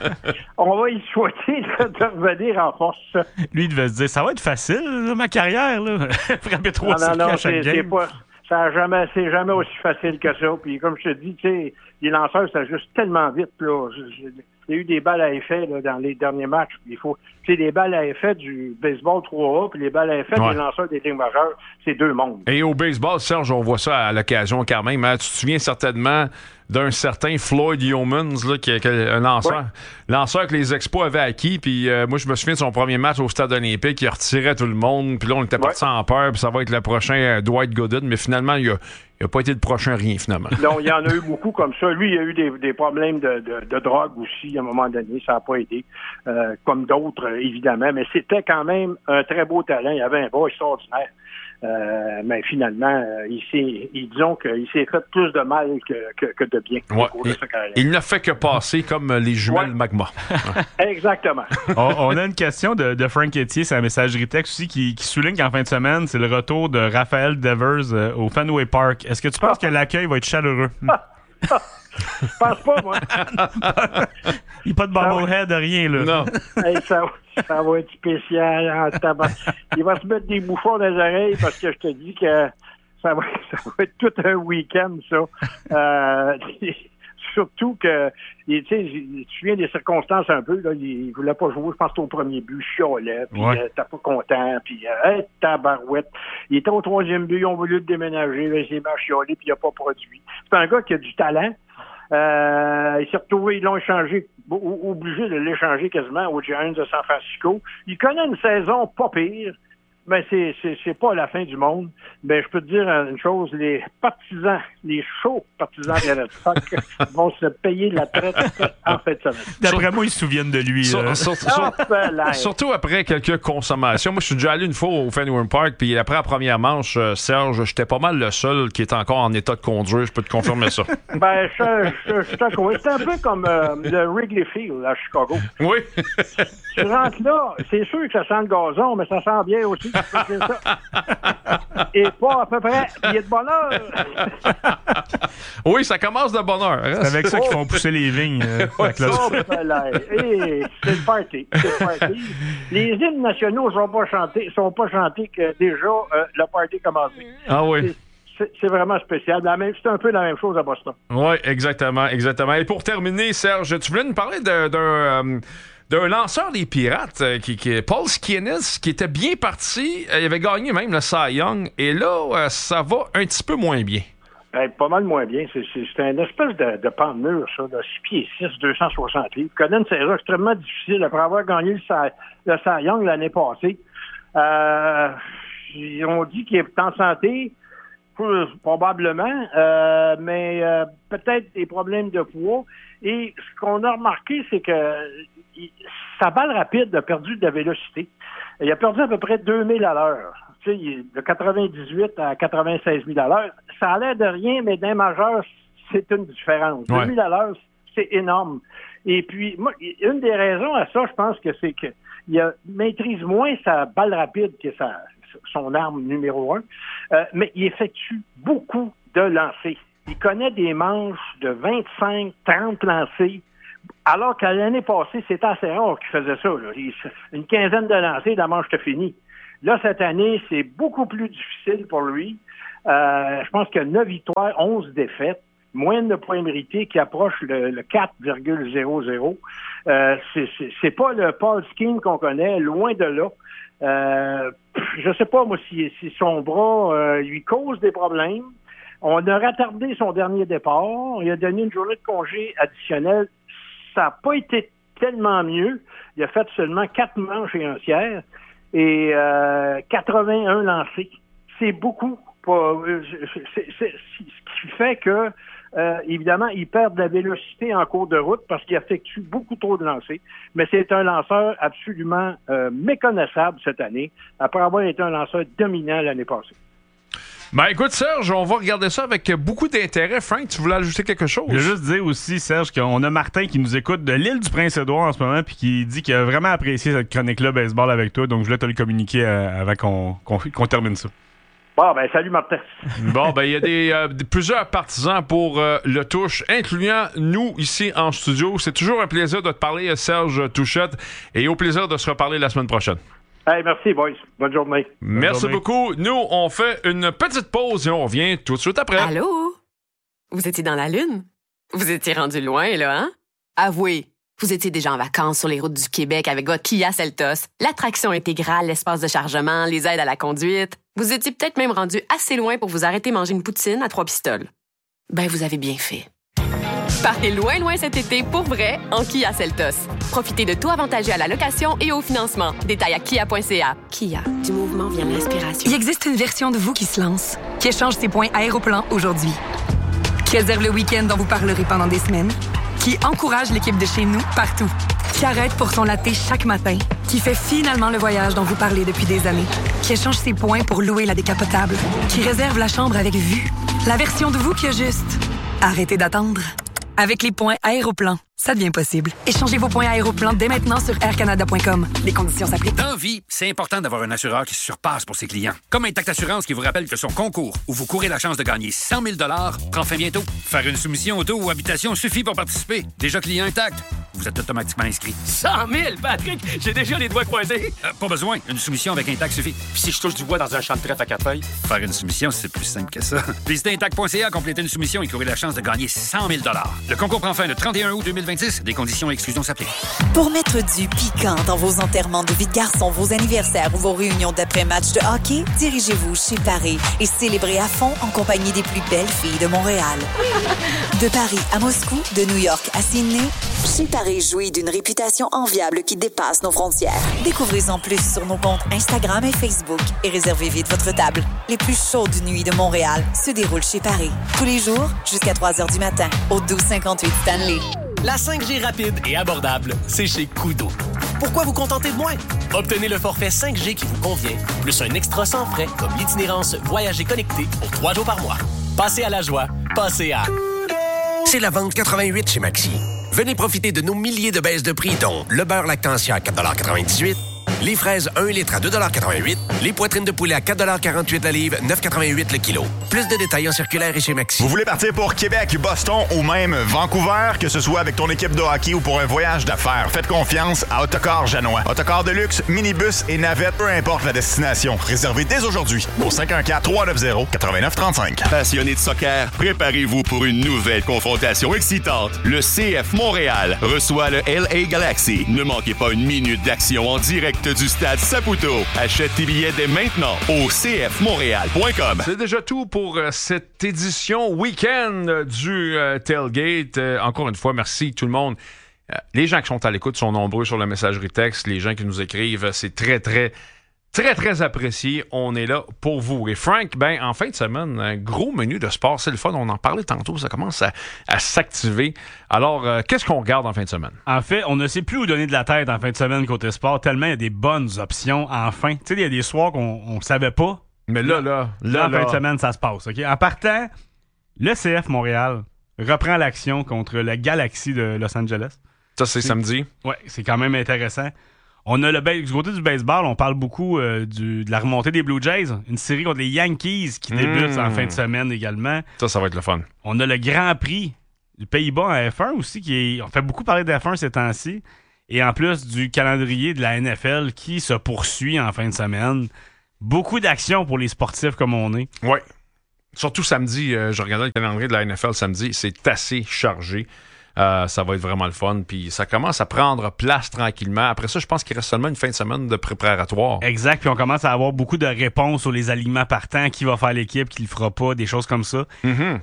on va y souhaiter de, de revenir en force. Lui, il devait se dire, ça va être facile, là, ma carrière, là. Frapper trois non, non, non, à chaque c'est, game. C'est pas, ça a jamais, c'est jamais aussi facile que ça. Puis comme je te dis, tu sais, les lanceurs, ça juste tellement vite. Là. Il y a eu des balles à effet là, dans les derniers matchs. Il faut, tu sais, les balles à effet du baseball trois A puis les balles à effet ouais. des lanceurs des ligues majeures, c'est deux mondes. Et au baseball, Serge, on voit ça à l'occasion quand même. Hein? Tu te souviens certainement d'un certain Floyd Yeomans, là, qui est un lanceur, ouais. lanceur que les Expos avaient acquis. Puis euh, moi, je me souviens de son premier match au Stade olympique, il retirait tout le monde. Puis là, on était ouais. partis en peur. Puis ça va être le prochain euh, Dwight Gooden. Mais finalement, il a Il n'a pas été le prochain rien, finalement. Non, il y en a eu beaucoup comme ça. Lui, il a eu des, des problèmes de, de, de drogue aussi, à un moment donné. Ça n'a pas aidé. Euh, comme d'autres, évidemment. Mais c'était quand même un très beau talent. Il avait un bas extraordinaire. Euh, mais finalement, euh, il s'est, il, disons qu'il s'est fait plus de mal que, que, que de bien. Ouais, il, il n'a fait que passer comme les jumelles ouais. Magma. Ouais. Exactement. on, on a une question de, de Frank Etier, c'est un messagerie texte aussi, qui, qui souligne qu'en fin de semaine, c'est le retour de Raphaël Devers euh, au Fenway Park. Est-ce que tu penses ah. que l'accueil va être chaleureux? Ah. Ah. Je pense pas, moi. Il n'y a pas de bobblehead, de rien, là. Non. Hey, ça, ça va être spécial en tabac. Il va se mettre des bouchons dans les oreilles parce que je te dis que ça va, ça va être tout un week-end, ça. Euh, surtout que, tu sais, tu te souviens des circonstances un peu, là, il ne voulait pas jouer, je pense, au premier but, chialait, puis ouais. euh, t'es pas content, puis euh, hey, tabarouette. Il était au troisième but, ils ont voulu le déménager, là, il s'est mal chialé, puis il n'a pas produit. C'est un gars qui a du talent. Euh, il s'est retrouvé, ils l'ont échangé, obligé de l'échanger quasiment aux Giants de San Francisco. Il connaît une saison pas pire, mais c'est, c'est, c'est pas la fin du monde. Mais je peux te dire une chose, les partisans, les chauds partisans de la Red Sox vont se payer la traite en fin de semaine. D'après moi, ils se souviennent de lui. Sur, sur, sur, surtout après quelques consommations. Moi, je suis déjà allé une fois au Fenway Park, puis après la première manche, Serge, j'étais pas mal le seul qui est encore en état de conduire. Je peux te confirmer ça. Ben, je, je, je t'en C'est un peu comme euh, le Wrigley Field à Chicago. Oui. Tu rentres là, c'est sûr que ça sent le gazon, mais ça sent bien aussi. C'est ça. Et pas à peu près. Il y a de bonheur. Oui, ça commence de bonheur. C'est avec ça qu'ils font pousser les vignes. Euh, ouais, ça, hey, c'est le party. C'est le party. Les hymnes nationaux ne sont pas chantés, sont pas chantés que déjà euh, le party commence. Ah oui. C'est, c'est vraiment spécial. La même, c'est un peu la même chose à Boston. Oui, exactement, exactement. Et pour terminer, Serge, tu voulais nous parler de, d'un... Euh, d'un lanceur des Pirates, euh, qui, qui, Paul Skenes, qui était bien parti. Euh, il avait gagné même le Cy Young. Et là, euh, ça va un petit peu moins bien. Ben, pas mal moins bien. C'est, c'est, c'est une espèce de, de pan de mur, ça. Là. six pieds six, deux cent soixante livres. Il connaît une saison extrêmement difficile après avoir gagné le Cy, le Cy Young l'année passée. Euh, on dit qu'il est en santé, probablement, euh, mais euh, peut-être des problèmes de poids. Et ce qu'on a remarqué, c'est que il, sa balle rapide a perdu de la vélocité. Il a perdu à peu près deux mille à l'heure. Tu sais, de quatre-vingt-dix-huit à quatre-vingt-seize mille à l'heure. Ça a l'air de rien, mais d'un majeur, c'est une différence. Ouais. deux mille à l'heure, c'est énorme. Et puis, moi, une des raisons à ça, je pense que c'est que il a, maîtrise moins sa balle rapide, qui est sa, son arme numéro un, euh, mais il effectue beaucoup de lancers. Il connaît des manches de vingt-cinq, trente lancers, alors qu'à l'année passée, c'était assez rare qu'il faisait ça. Là. Une quinzaine de lancers, la manche était finie. Là, cette année, c'est beaucoup plus difficile pour lui. Euh, je pense qu'il y a neuf victoires, onze défaites, moyenne de points mérités qui approche le, le quatre virgule zéro zéro. Euh, c'est, c'est, c'est pas le Paul Skeens qu'on connaît, loin de là. Euh, je sais pas, moi, si, si son bras euh, lui cause des problèmes. On a retardé son dernier départ. On lui a donné une journée de congé additionnelle. Ça n'a pas été tellement mieux. Il a fait seulement quatre manches et un tiers et euh, quatre-vingt-un lancés. C'est beaucoup. Pas, c'est, c'est, c'est, ce qui fait que, euh, évidemment, il perd de la vélocité en cours de route parce qu'il effectue beaucoup trop de lancers. Mais c'est un lanceur absolument euh, méconnaissable cette année, après avoir été un lanceur dominant l'année passée. Ben écoute, Serge, on va regarder ça avec beaucoup d'intérêt. Frank, tu voulais ajouter quelque chose? Je veux juste dire aussi, Serge, qu'on a Martin qui nous écoute de l'île du Prince-Édouard en ce moment puis qui dit qu'il a vraiment apprécié cette chronique-là baseball avec toi. Donc, je voulais te le communiquer euh, avant qu'on, qu'on, qu'on termine ça. Bon, ben salut Martin. Bon, ben il y a des, euh, plusieurs partisans pour euh, le touche, incluant nous ici en studio. C'est toujours un plaisir de te parler, Serge Touchette, et au plaisir de se reparler la semaine prochaine. Hey, merci, boys. Bonne journée. Bonne merci journée. beaucoup. Nous, on fait une petite pause et on revient tout de suite après. Allô? Vous étiez dans la Lune? Vous étiez rendu loin, là, hein? Avouez, vous étiez déjà en vacances sur les routes du Québec avec votre Kia Seltos, l'attraction intégrale, l'espace de chargement, les aides à la conduite. Vous étiez peut-être même rendu assez loin pour vous arrêter manger une poutine à trois pistoles. Ben, vous avez bien fait. Partez loin, loin cet été pour vrai en Kia Seltos. Profitez de taux avantageux à la location et au financement. Détails à kia point c a. Kia, du mouvement vient l'inspiration. Il existe une version de vous qui se lance, qui échange ses points Aéroplan aujourd'hui, qui réserve le week-end dont vous parlerez pendant des semaines, qui encourage l'équipe de chez nous partout, qui arrête pour son latte chaque matin, qui fait finalement le voyage dont vous parlez depuis des années, qui échange ses points pour louer la décapotable, qui réserve la chambre avec vue. La version de vous qui a juste arrêtez d'attendre. Avec les points Aéroplan, ça devient possible. Échangez vos points Aéroplan dès maintenant sur air canada point com. Les conditions s'appliquent. Dans vie, c'est important d'avoir un assureur qui se surpasse pour ses clients. Comme Intact Assurance qui vous rappelle que son concours, où vous courez la chance de gagner cent mille dollars, prend fin bientôt. Faire une soumission auto ou habitation suffit pour participer. Déjà client Intact, vous êtes automatiquement inscrit. cent mille, Patrick! J'ai déjà les doigts croisés. Euh, pas besoin. Une soumission avec Intact suffit. Puis si je touche du bois dans un champ de trèfle à quatre feuilles? Faire une soumission, c'est plus simple que ça. Visitez intact point c a, complétez une soumission et courez la chance de gagner cent mille dollars. Le concours prend fin le trente et un août deux mille vingt-six. Des conditions et exclusions s'appliquent. Pour mettre du piquant dans vos enterrements de vie de garçon, vos anniversaires ou vos réunions d'après-match de hockey, dirigez-vous chez Paris et célébrez à fond en compagnie des plus belles filles de Montréal. De Paris à Moscou, de New York à Sydney, chez Paris jouit d'une réputation enviable qui dépasse nos frontières. Découvrez-en plus sur nos comptes Instagram et Facebook et réservez vite votre table. Les plus chaudes nuits de Montréal se déroulent chez Paris. Tous les jours, jusqu'à trois heures du matin, au douze cinquante-huit Stanley. La cinq G rapide et abordable, c'est chez Koodo. Pourquoi vous contenter de moins? Obtenez le forfait cinq G qui vous convient, plus un extra sans frais comme l'itinérance Voyager connecté pour trois jours par mois. Passez à la joie, passez à... C'est la vente quatre-vingt-huit chez Maxi. Venez profiter de nos milliers de baisses de prix, dont le beurre Lactantia à quatre dollars quatre-vingt-dix-huit, les fraises un litre à deux dollars quatre-vingt-huit, les poitrines de poulet à quatre dollars quarante-huit la livre, neuf dollars quatre-vingt-huit le kilo. Plus de détails en circulaire et chez Maxi. Vous voulez partir pour Québec, Boston ou même Vancouver, que ce soit avec ton équipe de hockey ou pour un voyage d'affaires, faites confiance à Autocar Janois. Autocar de luxe, minibus et navette, peu importe la destination. Réservez dès aujourd'hui au cinq un quatre, trois neuf zéro, neuf neuf trois cinq. Passionnés de soccer, préparez-vous pour une nouvelle confrontation excitante. Le C F Montréal reçoit le L A Galaxy. Ne manquez pas une minute d'action en direct du stade Saputo. Achète tes billets dès maintenant au c f montréal point com. C'est déjà tout pour euh, cette édition week-end du euh, Tailgate. Euh, encore une fois, merci tout le monde. Euh, les gens qui sont à l'écoute sont nombreux sur la messagerie texte. Les gens qui nous écrivent, c'est très, très... Très, très apprécié. On est là pour vous. Et Frank, ben, en fin de semaine, un gros menu de sport. C'est le fun. On en parlait tantôt. Ça commence à, à s'activer. Alors, euh, qu'est-ce qu'on regarde en fin de semaine? En fait, on ne sait plus où donner de la tête en fin de semaine côté sport, tellement il y a des bonnes options. Enfin, tu sais, il y a des soirs qu'on ne savait pas. Mais là, là, là, là, en là, fin de semaine, ça se passe. OK? En partant, le C F Montréal reprend l'action contre la Galaxy de Los Angeles. Ça, c'est, c'est samedi. Oui, c'est quand même intéressant. On a le ba- du côté du baseball, on parle beaucoup euh, du, de la remontée des Blue Jays. Une série contre les Yankees qui débute Mmh. en fin de semaine également. Ça, ça va être le fun. On a le Grand Prix du Pays-Bas en F un aussi. Qui est, on fait beaucoup parler de F un ces temps-ci. Et en plus du calendrier de la N F L qui se poursuit en fin de semaine. Beaucoup d'actions pour les sportifs comme on est. Oui. Surtout samedi, euh, je regardais le calendrier de la N F L samedi, c'est assez chargé. Euh, ça va être vraiment le fun. Puis ça commence à prendre place tranquillement. Après ça, je pense qu'il reste seulement une fin de semaine de préparatoire. Exact. Puis on commence à avoir beaucoup de réponses sur les alignements partants, qui va faire l'équipe, qui le fera pas, des choses comme ça. Mm-hmm.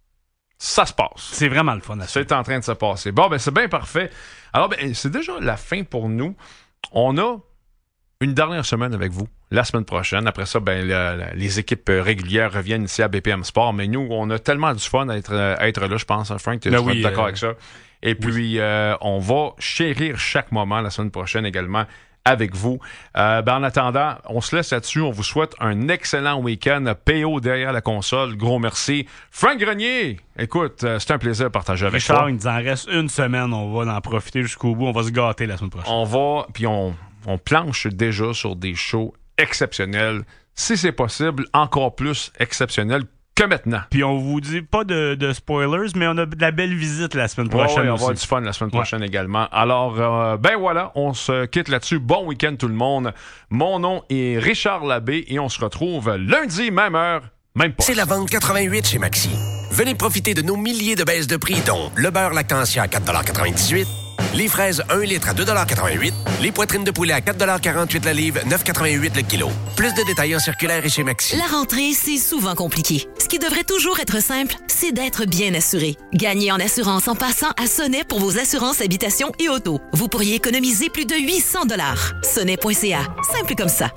Ça se passe. C'est vraiment le fun. C'est en train de se passer. Bon, ben c'est bien parfait. Alors, ben, c'est déjà la fin pour nous. On a une dernière semaine avec vous, la semaine prochaine. Après ça, ben, la, la, les équipes régulières reviennent ici à B P M Sport. Mais nous, on a tellement du fun à être, à être là, je pense. Hein, Frank, tu es oui, d'accord euh, avec ça? Et oui. puis, euh, on va chérir chaque moment la semaine prochaine également avec vous. Euh, ben, en attendant, on se laisse là-dessus. On vous souhaite un excellent week-end. P O derrière la console. Gros merci. Frank Grenier, écoute, euh, c'est un plaisir de partager avec Richard, toi. il nous en reste une semaine. On va en profiter jusqu'au bout. On va se gâter la semaine prochaine. On va, puis on, on planche déjà sur des shows exceptionnels. Si c'est possible, encore plus exceptionnels que maintenant. Puis on vous dit pas de, de spoilers, mais on a de la belle visite la semaine prochaine. Ouais, ouais, on aussi. va avoir du fun la semaine prochaine ouais. également. Alors, euh, ben voilà, on se quitte là-dessus. Bon week-end tout le monde. Mon nom est Richard Labbé et on se retrouve lundi, même heure, même poste. C'est la vente quatre-vingt-huit chez Maxi. Venez profiter de nos milliers de baisses de prix, dont le beurre lactantia à quatre dollars quatre-vingt-dix-huit, les fraises un litre à deux dollars quatre-vingt-huit, les poitrines de poulet à quatre dollars quarante-huit la livre, neuf dollars quatre-vingt-huit le kilo. Plus de détails en circulaire et chez Maxi. La rentrée, c'est souvent compliqué. Ce qui devrait toujours être simple, c'est d'être bien assuré. Gagnez en assurance en passant à Sonnet pour vos assurances habitation et auto. Vous pourriez économiser plus de huit cents dollars. Sonnet point C A. Simple comme ça.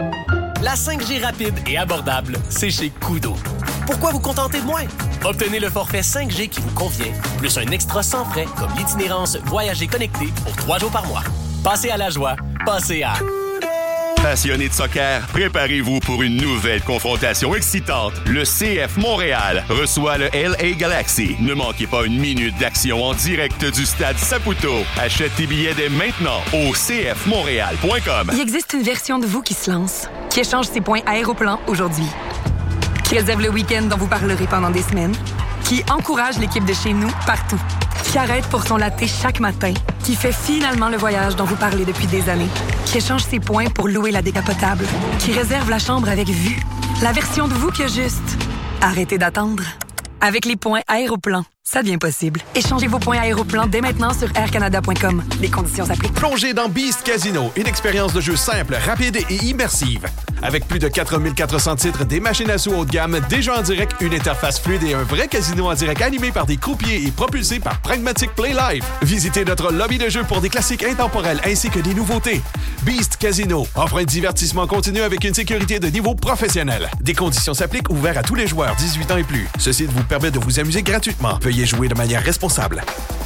La cinq G rapide et abordable, c'est chez Koodo. Pourquoi vous contenter de moins? Obtenez le forfait cinq G qui vous convient, plus un extra sans frais comme l'itinérance Voyager connecté pour trois jours par mois. Passez à la joie, passez à... Passionnés de soccer, préparez-vous pour une nouvelle confrontation excitante. Le C F Montréal reçoit le L A Galaxy. Ne manquez pas une minute d'action en direct du stade Saputo. Achète tes billets dès maintenant au c f montréal point com. Il existe une version de vous qui se lance, qui échange ses points Aéroplan aujourd'hui, qui réserve le week-end dont vous parlerez pendant des semaines, qui encourage l'équipe de chez nous partout, qui arrête pour son latte chaque matin, qui fait finalement le voyage dont vous parlez depuis des années, qui échange ses points pour louer la décapotable, qui réserve la chambre avec vue. La version de vous qui a juste arrêtez d'attendre. Avec les points Aéroplan, ça devient possible. Échangez vos points Aéroplan dès maintenant sur air canada point com. Les conditions s'appliquent. Plongez dans Beast Casino, une expérience de jeu simple, rapide et immersive. Avec plus de quatre mille quatre cents titres, des machines à sous haut de gamme, des jeux en direct, une interface fluide et un vrai casino en direct animé par des croupiers et propulsé par Pragmatic Play Live. Visitez notre lobby de jeux pour des classiques intemporels ainsi que des nouveautés. Beast Casino offre un divertissement continu avec une sécurité de niveau professionnel. Des conditions s'appliquent, ouvert à tous les joueurs dix-huit ans et plus. Ceci vous permet de vous amuser gratuitement. Veuillez jouer de manière responsable.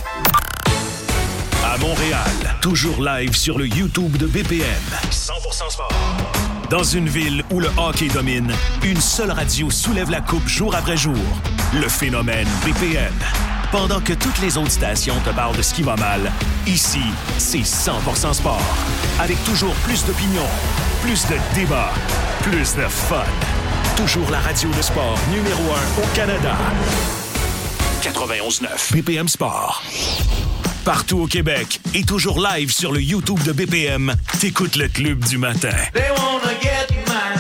À Montréal, toujours live sur le YouTube de B P M. cent pour cent sport. Dans une ville où le hockey domine, une seule radio soulève la coupe jour après jour. Le phénomène B P M. Pendant que toutes les autres stations te parlent de ce qui va mal, ici, c'est cent pour cent sport. Avec toujours plus d'opinions, plus de débats, plus de fun. Toujours la radio de sport numéro un au Canada. quatre-vingt-onze neuf B P M Sport. Partout au Québec et toujours live sur le YouTube de B P M, t'écoutes le Club du matin. They wanna get mine.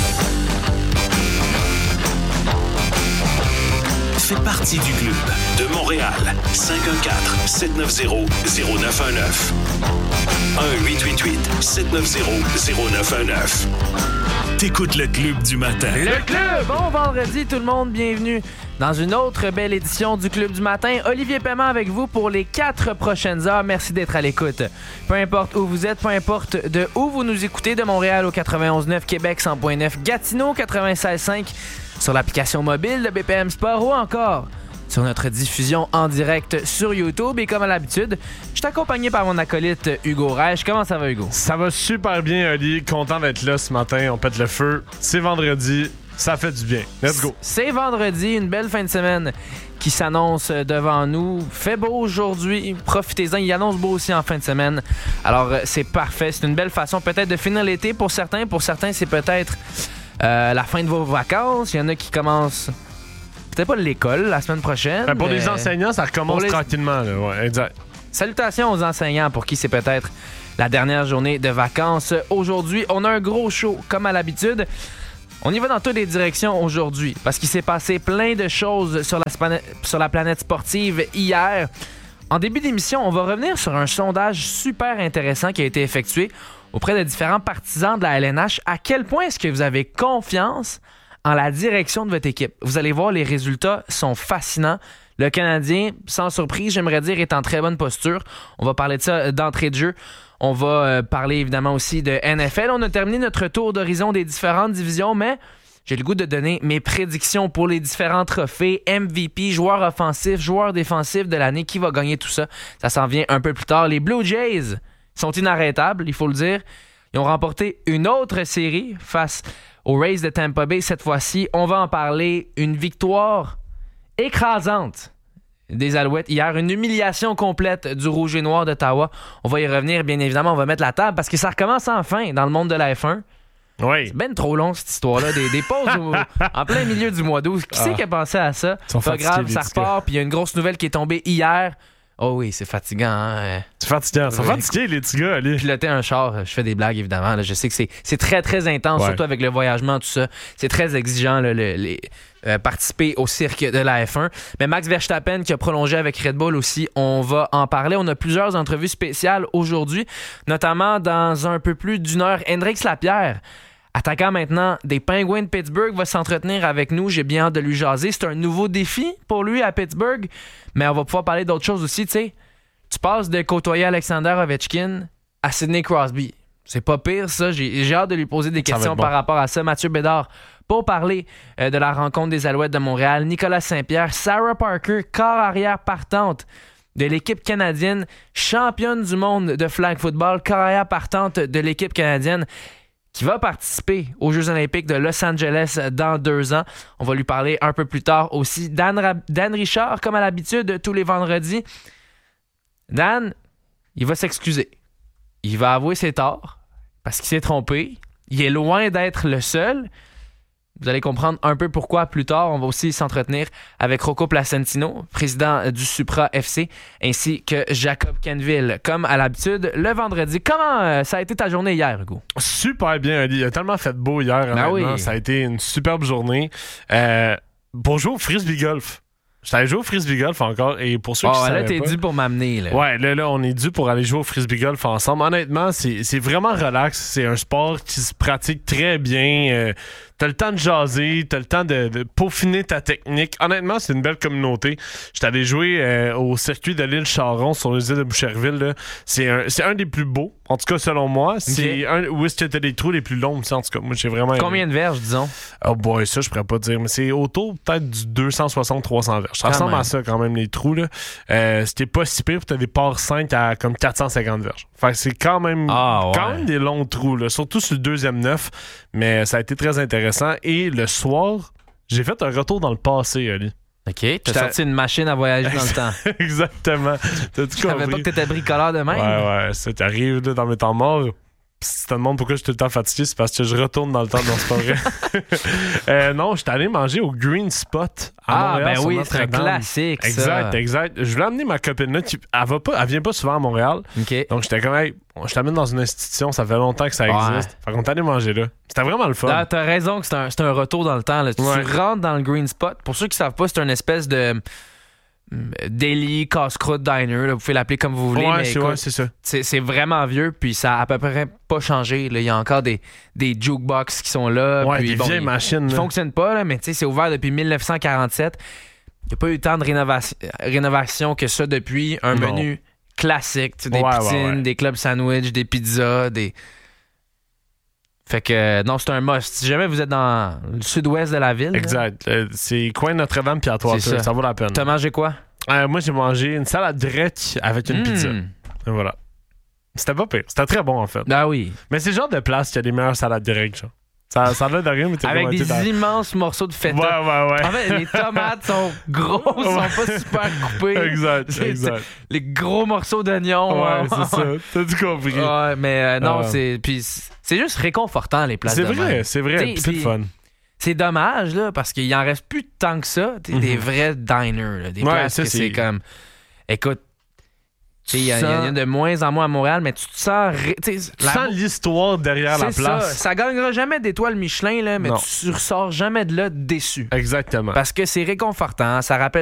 Fais partie du Club de Montréal. cinq un quatre, sept neuf zéro, zéro neuf un neuf. un huit huit huit, sept neuf zéro, zéro neuf un neuf. T'écoutes le Club du matin. Le Club! Bon vendredi tout le monde, bienvenue dans une autre belle édition du Club du matin. Olivier Paiement avec vous pour les quatre prochaines heures. Merci d'être à l'écoute. Peu importe où vous êtes, peu importe de où vous nous écoutez, de Montréal au quatre-vingt-onze neuf, Québec cent point neuf, Gatineau quatre-vingt-seize cinq, sur l'application mobile de B P M Sport ou encore sur notre diffusion en direct sur YouTube. Et comme à l'habitude, je suis accompagné par mon acolyte Hugo Reich. Comment ça va, Hugo? Ça va super bien, Oli. Content d'être là ce matin. On pète le feu. C'est vendredi. Ça fait du bien. Let's go. C'est vendredi, une belle fin de semaine qui s'annonce devant nous. Fait beau aujourd'hui, profitez-en. Il annonce beau aussi en fin de semaine. Alors, c'est parfait. C'est une belle façon peut-être de finir l'été pour certains. Pour certains, c'est peut-être euh, la fin de vos vacances. Il y en a qui commencent peut-être pas l'école la semaine prochaine. Ben pour les enseignants, ça recommence les... tranquillement. Là. Ouais, exact. Salutations aux enseignants pour qui c'est peut-être la dernière journée de vacances. Aujourd'hui, on a un gros show comme à l'habitude. On y va dans toutes les directions aujourd'hui parce qu'il s'est passé plein de choses sur la, span- sur la planète sportive hier. En début d'émission, on va revenir sur un sondage super intéressant qui a été effectué auprès de différents partisans de la L N H. À quel point est-ce que vous avez confiance en la direction de votre équipe? Vous allez voir, les résultats sont fascinants. Le Canadien, sans surprise, j'aimerais dire, est en très bonne posture. On va parler de ça d'entrée de jeu. On va euh, parler évidemment aussi de N F L. On a terminé notre tour d'horizon des différentes divisions, mais j'ai le goût de donner mes prédictions pour les différents trophées, M V P, joueur offensif, joueur défensif de l'année. Qui va gagner tout ça? Ça s'en vient un peu plus tard. Les Blue Jays sont inarrêtables, il faut le dire. Ils ont remporté une autre série face aux Rays de Tampa Bay cette fois-ci. On va en parler. Une victoire écrasante des Alouettes hier, une humiliation complète du Rouge et Noir d'Ottawa. On va y revenir, bien évidemment. On va mettre la table parce que ça recommence enfin dans le monde de la F un. Oui. C'est ben trop long, cette histoire-là. Des, des pauses au, en plein milieu du mois d'août. Qui ah. c'est qui a pensé à ça? Pas grave, ça repart. Puis il y a une grosse nouvelle qui est tombée hier. Oh oui, c'est fatigant. Hein? C'est fatigant. Ils sont fatigués, les petits gars. Allez. Piloter un char, je fais des blagues, évidemment. Là. Je sais que c'est, c'est très, très intense, ouais. Surtout avec le voyagement, tout ça. C'est très exigeant, là, le, les, euh, participer au cirque de la F un. Mais Max Verstappen, qui a prolongé avec Red Bull aussi, on va en parler. On a plusieurs entrevues spéciales aujourd'hui, notamment dans un peu plus d'une heure. Hendrix Lapierre, attaquant maintenant des Penguins de Pittsburgh, va s'entretenir avec nous. J'ai bien hâte de lui jaser. C'est un nouveau défi pour lui à Pittsburgh, mais on va pouvoir parler d'autres choses aussi. Tu sais, tu passes de côtoyer Alexander Ovechkin à Sidney Crosby. C'est pas pire, ça. J'ai, j'ai hâte de lui poser des questions bon. par rapport à ça. Mathieu Bédard, pour parler euh, de la rencontre des Alouettes de Montréal. Nicolas Saint-Pierre, Sarah Parker, corps arrière partante de l'équipe canadienne, championne du monde de flag football, corps arrière partante de l'équipe canadienne, qui va participer aux Jeux olympiques de Los Angeles dans deux ans. On va lui parler un peu plus tard aussi. Dan, Ra- Dan Richard, comme à l'habitude, tous les vendredis. Dan, il va s'excuser. Il va avouer ses torts parce qu'il s'est trompé. Il est loin d'être le seul. Vous allez comprendre un peu pourquoi plus tard. On va aussi s'entretenir avec Rocco Placentino, président du Supra F C, ainsi que Jacob Kenville, comme à l'habitude, le vendredi. Comment euh, ça a été ta journée hier, Hugo? Super bien, Ali. Il a tellement fait beau hier. Ben oui. Ça a été une superbe journée. Euh, bonjour, Frisbee Golf. J'allais jouer au Frisbee Golf encore, et pour ceux oh, qui ne là, savaient t'es pas, dû pour m'amener. Là. Ouais, là, là, on est dû pour aller jouer au Frisbee Golf ensemble. Honnêtement, c'est, c'est vraiment relax. C'est un sport qui se pratique très bien. Euh, t'as le temps de jaser, t'as le temps de, de peaufiner ta technique. Honnêtement, c'est une belle communauté. J'étais allé jouer euh, au circuit de l'île Charon sur les îles de Boucherville. Là. C'est, un, c'est un des plus beaux, en tout cas selon moi. C'est okay. un où est-ce que t'as des trous les plus longs. En tout cas, moi, j'ai vraiment... Combien de verges, disons? Oh boy, ça, je pourrais pas dire. Mais c'est autour peut-être du deux cent soixante à trois cents verges. Ça ressemble à ça quand même, les trous. Là. Euh, c'était pas si pire, t'as des parts cinq à comme quatre cent cinquante verges. Fait que c'est quand même, ah, ouais. quand même des longs trous, là, surtout sur le deuxième neuf. Mais ça a été très intéressant. Et le soir, j'ai fait un retour dans le passé, Ali. OK, t'as J'étais... sorti une machine à voyager dans le temps. Exactement. Je savais pas que t'étais bricoleur de même. Ouais, ouais. Ça t'arrive là, dans mes temps morts. Si tu te demandes pourquoi je suis tout le temps fatigué, c'est parce que je retourne dans le temps dans ce forêt. euh, non, j'étais allé manger au Green Spot à ah, Montréal. Ah, ben oui, c'est un classique, ça. Exact, exact. Je voulais amener ma copine là. Elle, va pas, elle vient pas souvent à Montréal. Okay. Donc, j'étais comme, hey, je t'amène dans une institution, ça fait longtemps que ça existe. Ouais. Fait qu'on est allé manger là. C'était vraiment le fun. Là, t'as raison que c'est un, c'est un retour dans le temps. Là. Ouais. Tu rentres dans le Green Spot. Pour ceux qui savent pas, c'est une espèce de deli, casse-croûte diner, là, vous pouvez l'appeler comme vous voulez, ouais, mais c'est, écoute, ouais, c'est ça. C'est, c'est vraiment vieux, puis ça a à peu près pas changé. Là. Il y a encore des, des jukebox qui sont là. Ouais, puis, des bon, vieilles ils, machines. Ils fonctionnent pas, là, mais c'est ouvert depuis dix-neuf cent quarante-sept. Il n'y a pas eu tant de rénovation, rénovation que ça depuis. Un non. menu classique, des ouais, poutines, ouais, ouais. des clubs sandwich, des pizzas, des... Fait que, non, c'est un must. Si jamais vous êtes dans le sud-ouest de la ville... Exact. Euh, c'est coin Notre-Dame puis à Trois-Tours. Ça. ça vaut la peine. T'as mangé quoi? Euh, moi, j'ai mangé une salade grecque avec une mmh. pizza. Et voilà. C'était pas pire. C'était très bon, en fait. Ah oui. Mais c'est le genre de place qui a des meilleures salades grecques, genre. Ça, ça a l'air de rien, mais t'es avec des dans... immenses morceaux de feta. Ouais, ouais, ouais. En fait, les tomates sont grosses, Ouais. sont pas super coupées. Exact, C'est- exact. c'est- Les gros morceaux d'oignons. Ouais, c'est ça. T'as tout compris. Ouais, mais euh, non, Ah. c'est. Puis c'est juste réconfortant, les places C'est de vrai, même. c'est vrai, T'sais, puis c'est le puis fun. C'est dommage, là, parce qu'il en reste plus tant que ça. T'sais, Mhm. Des vrais diners, là, des Ouais, places ça, que c'est c'est- comme. Écoute. Tu Il y, a- sens- y en a de moins en moins à Montréal, mais tu te sens. ré- t'sais, Tu la- sens l'histoire derrière la c'est place. Ça, ça gagnera jamais d'étoiles Michelin, là, mais Non. tu ressors jamais de là déçu. Exactement. Parce que c'est réconfortant, ça rappelle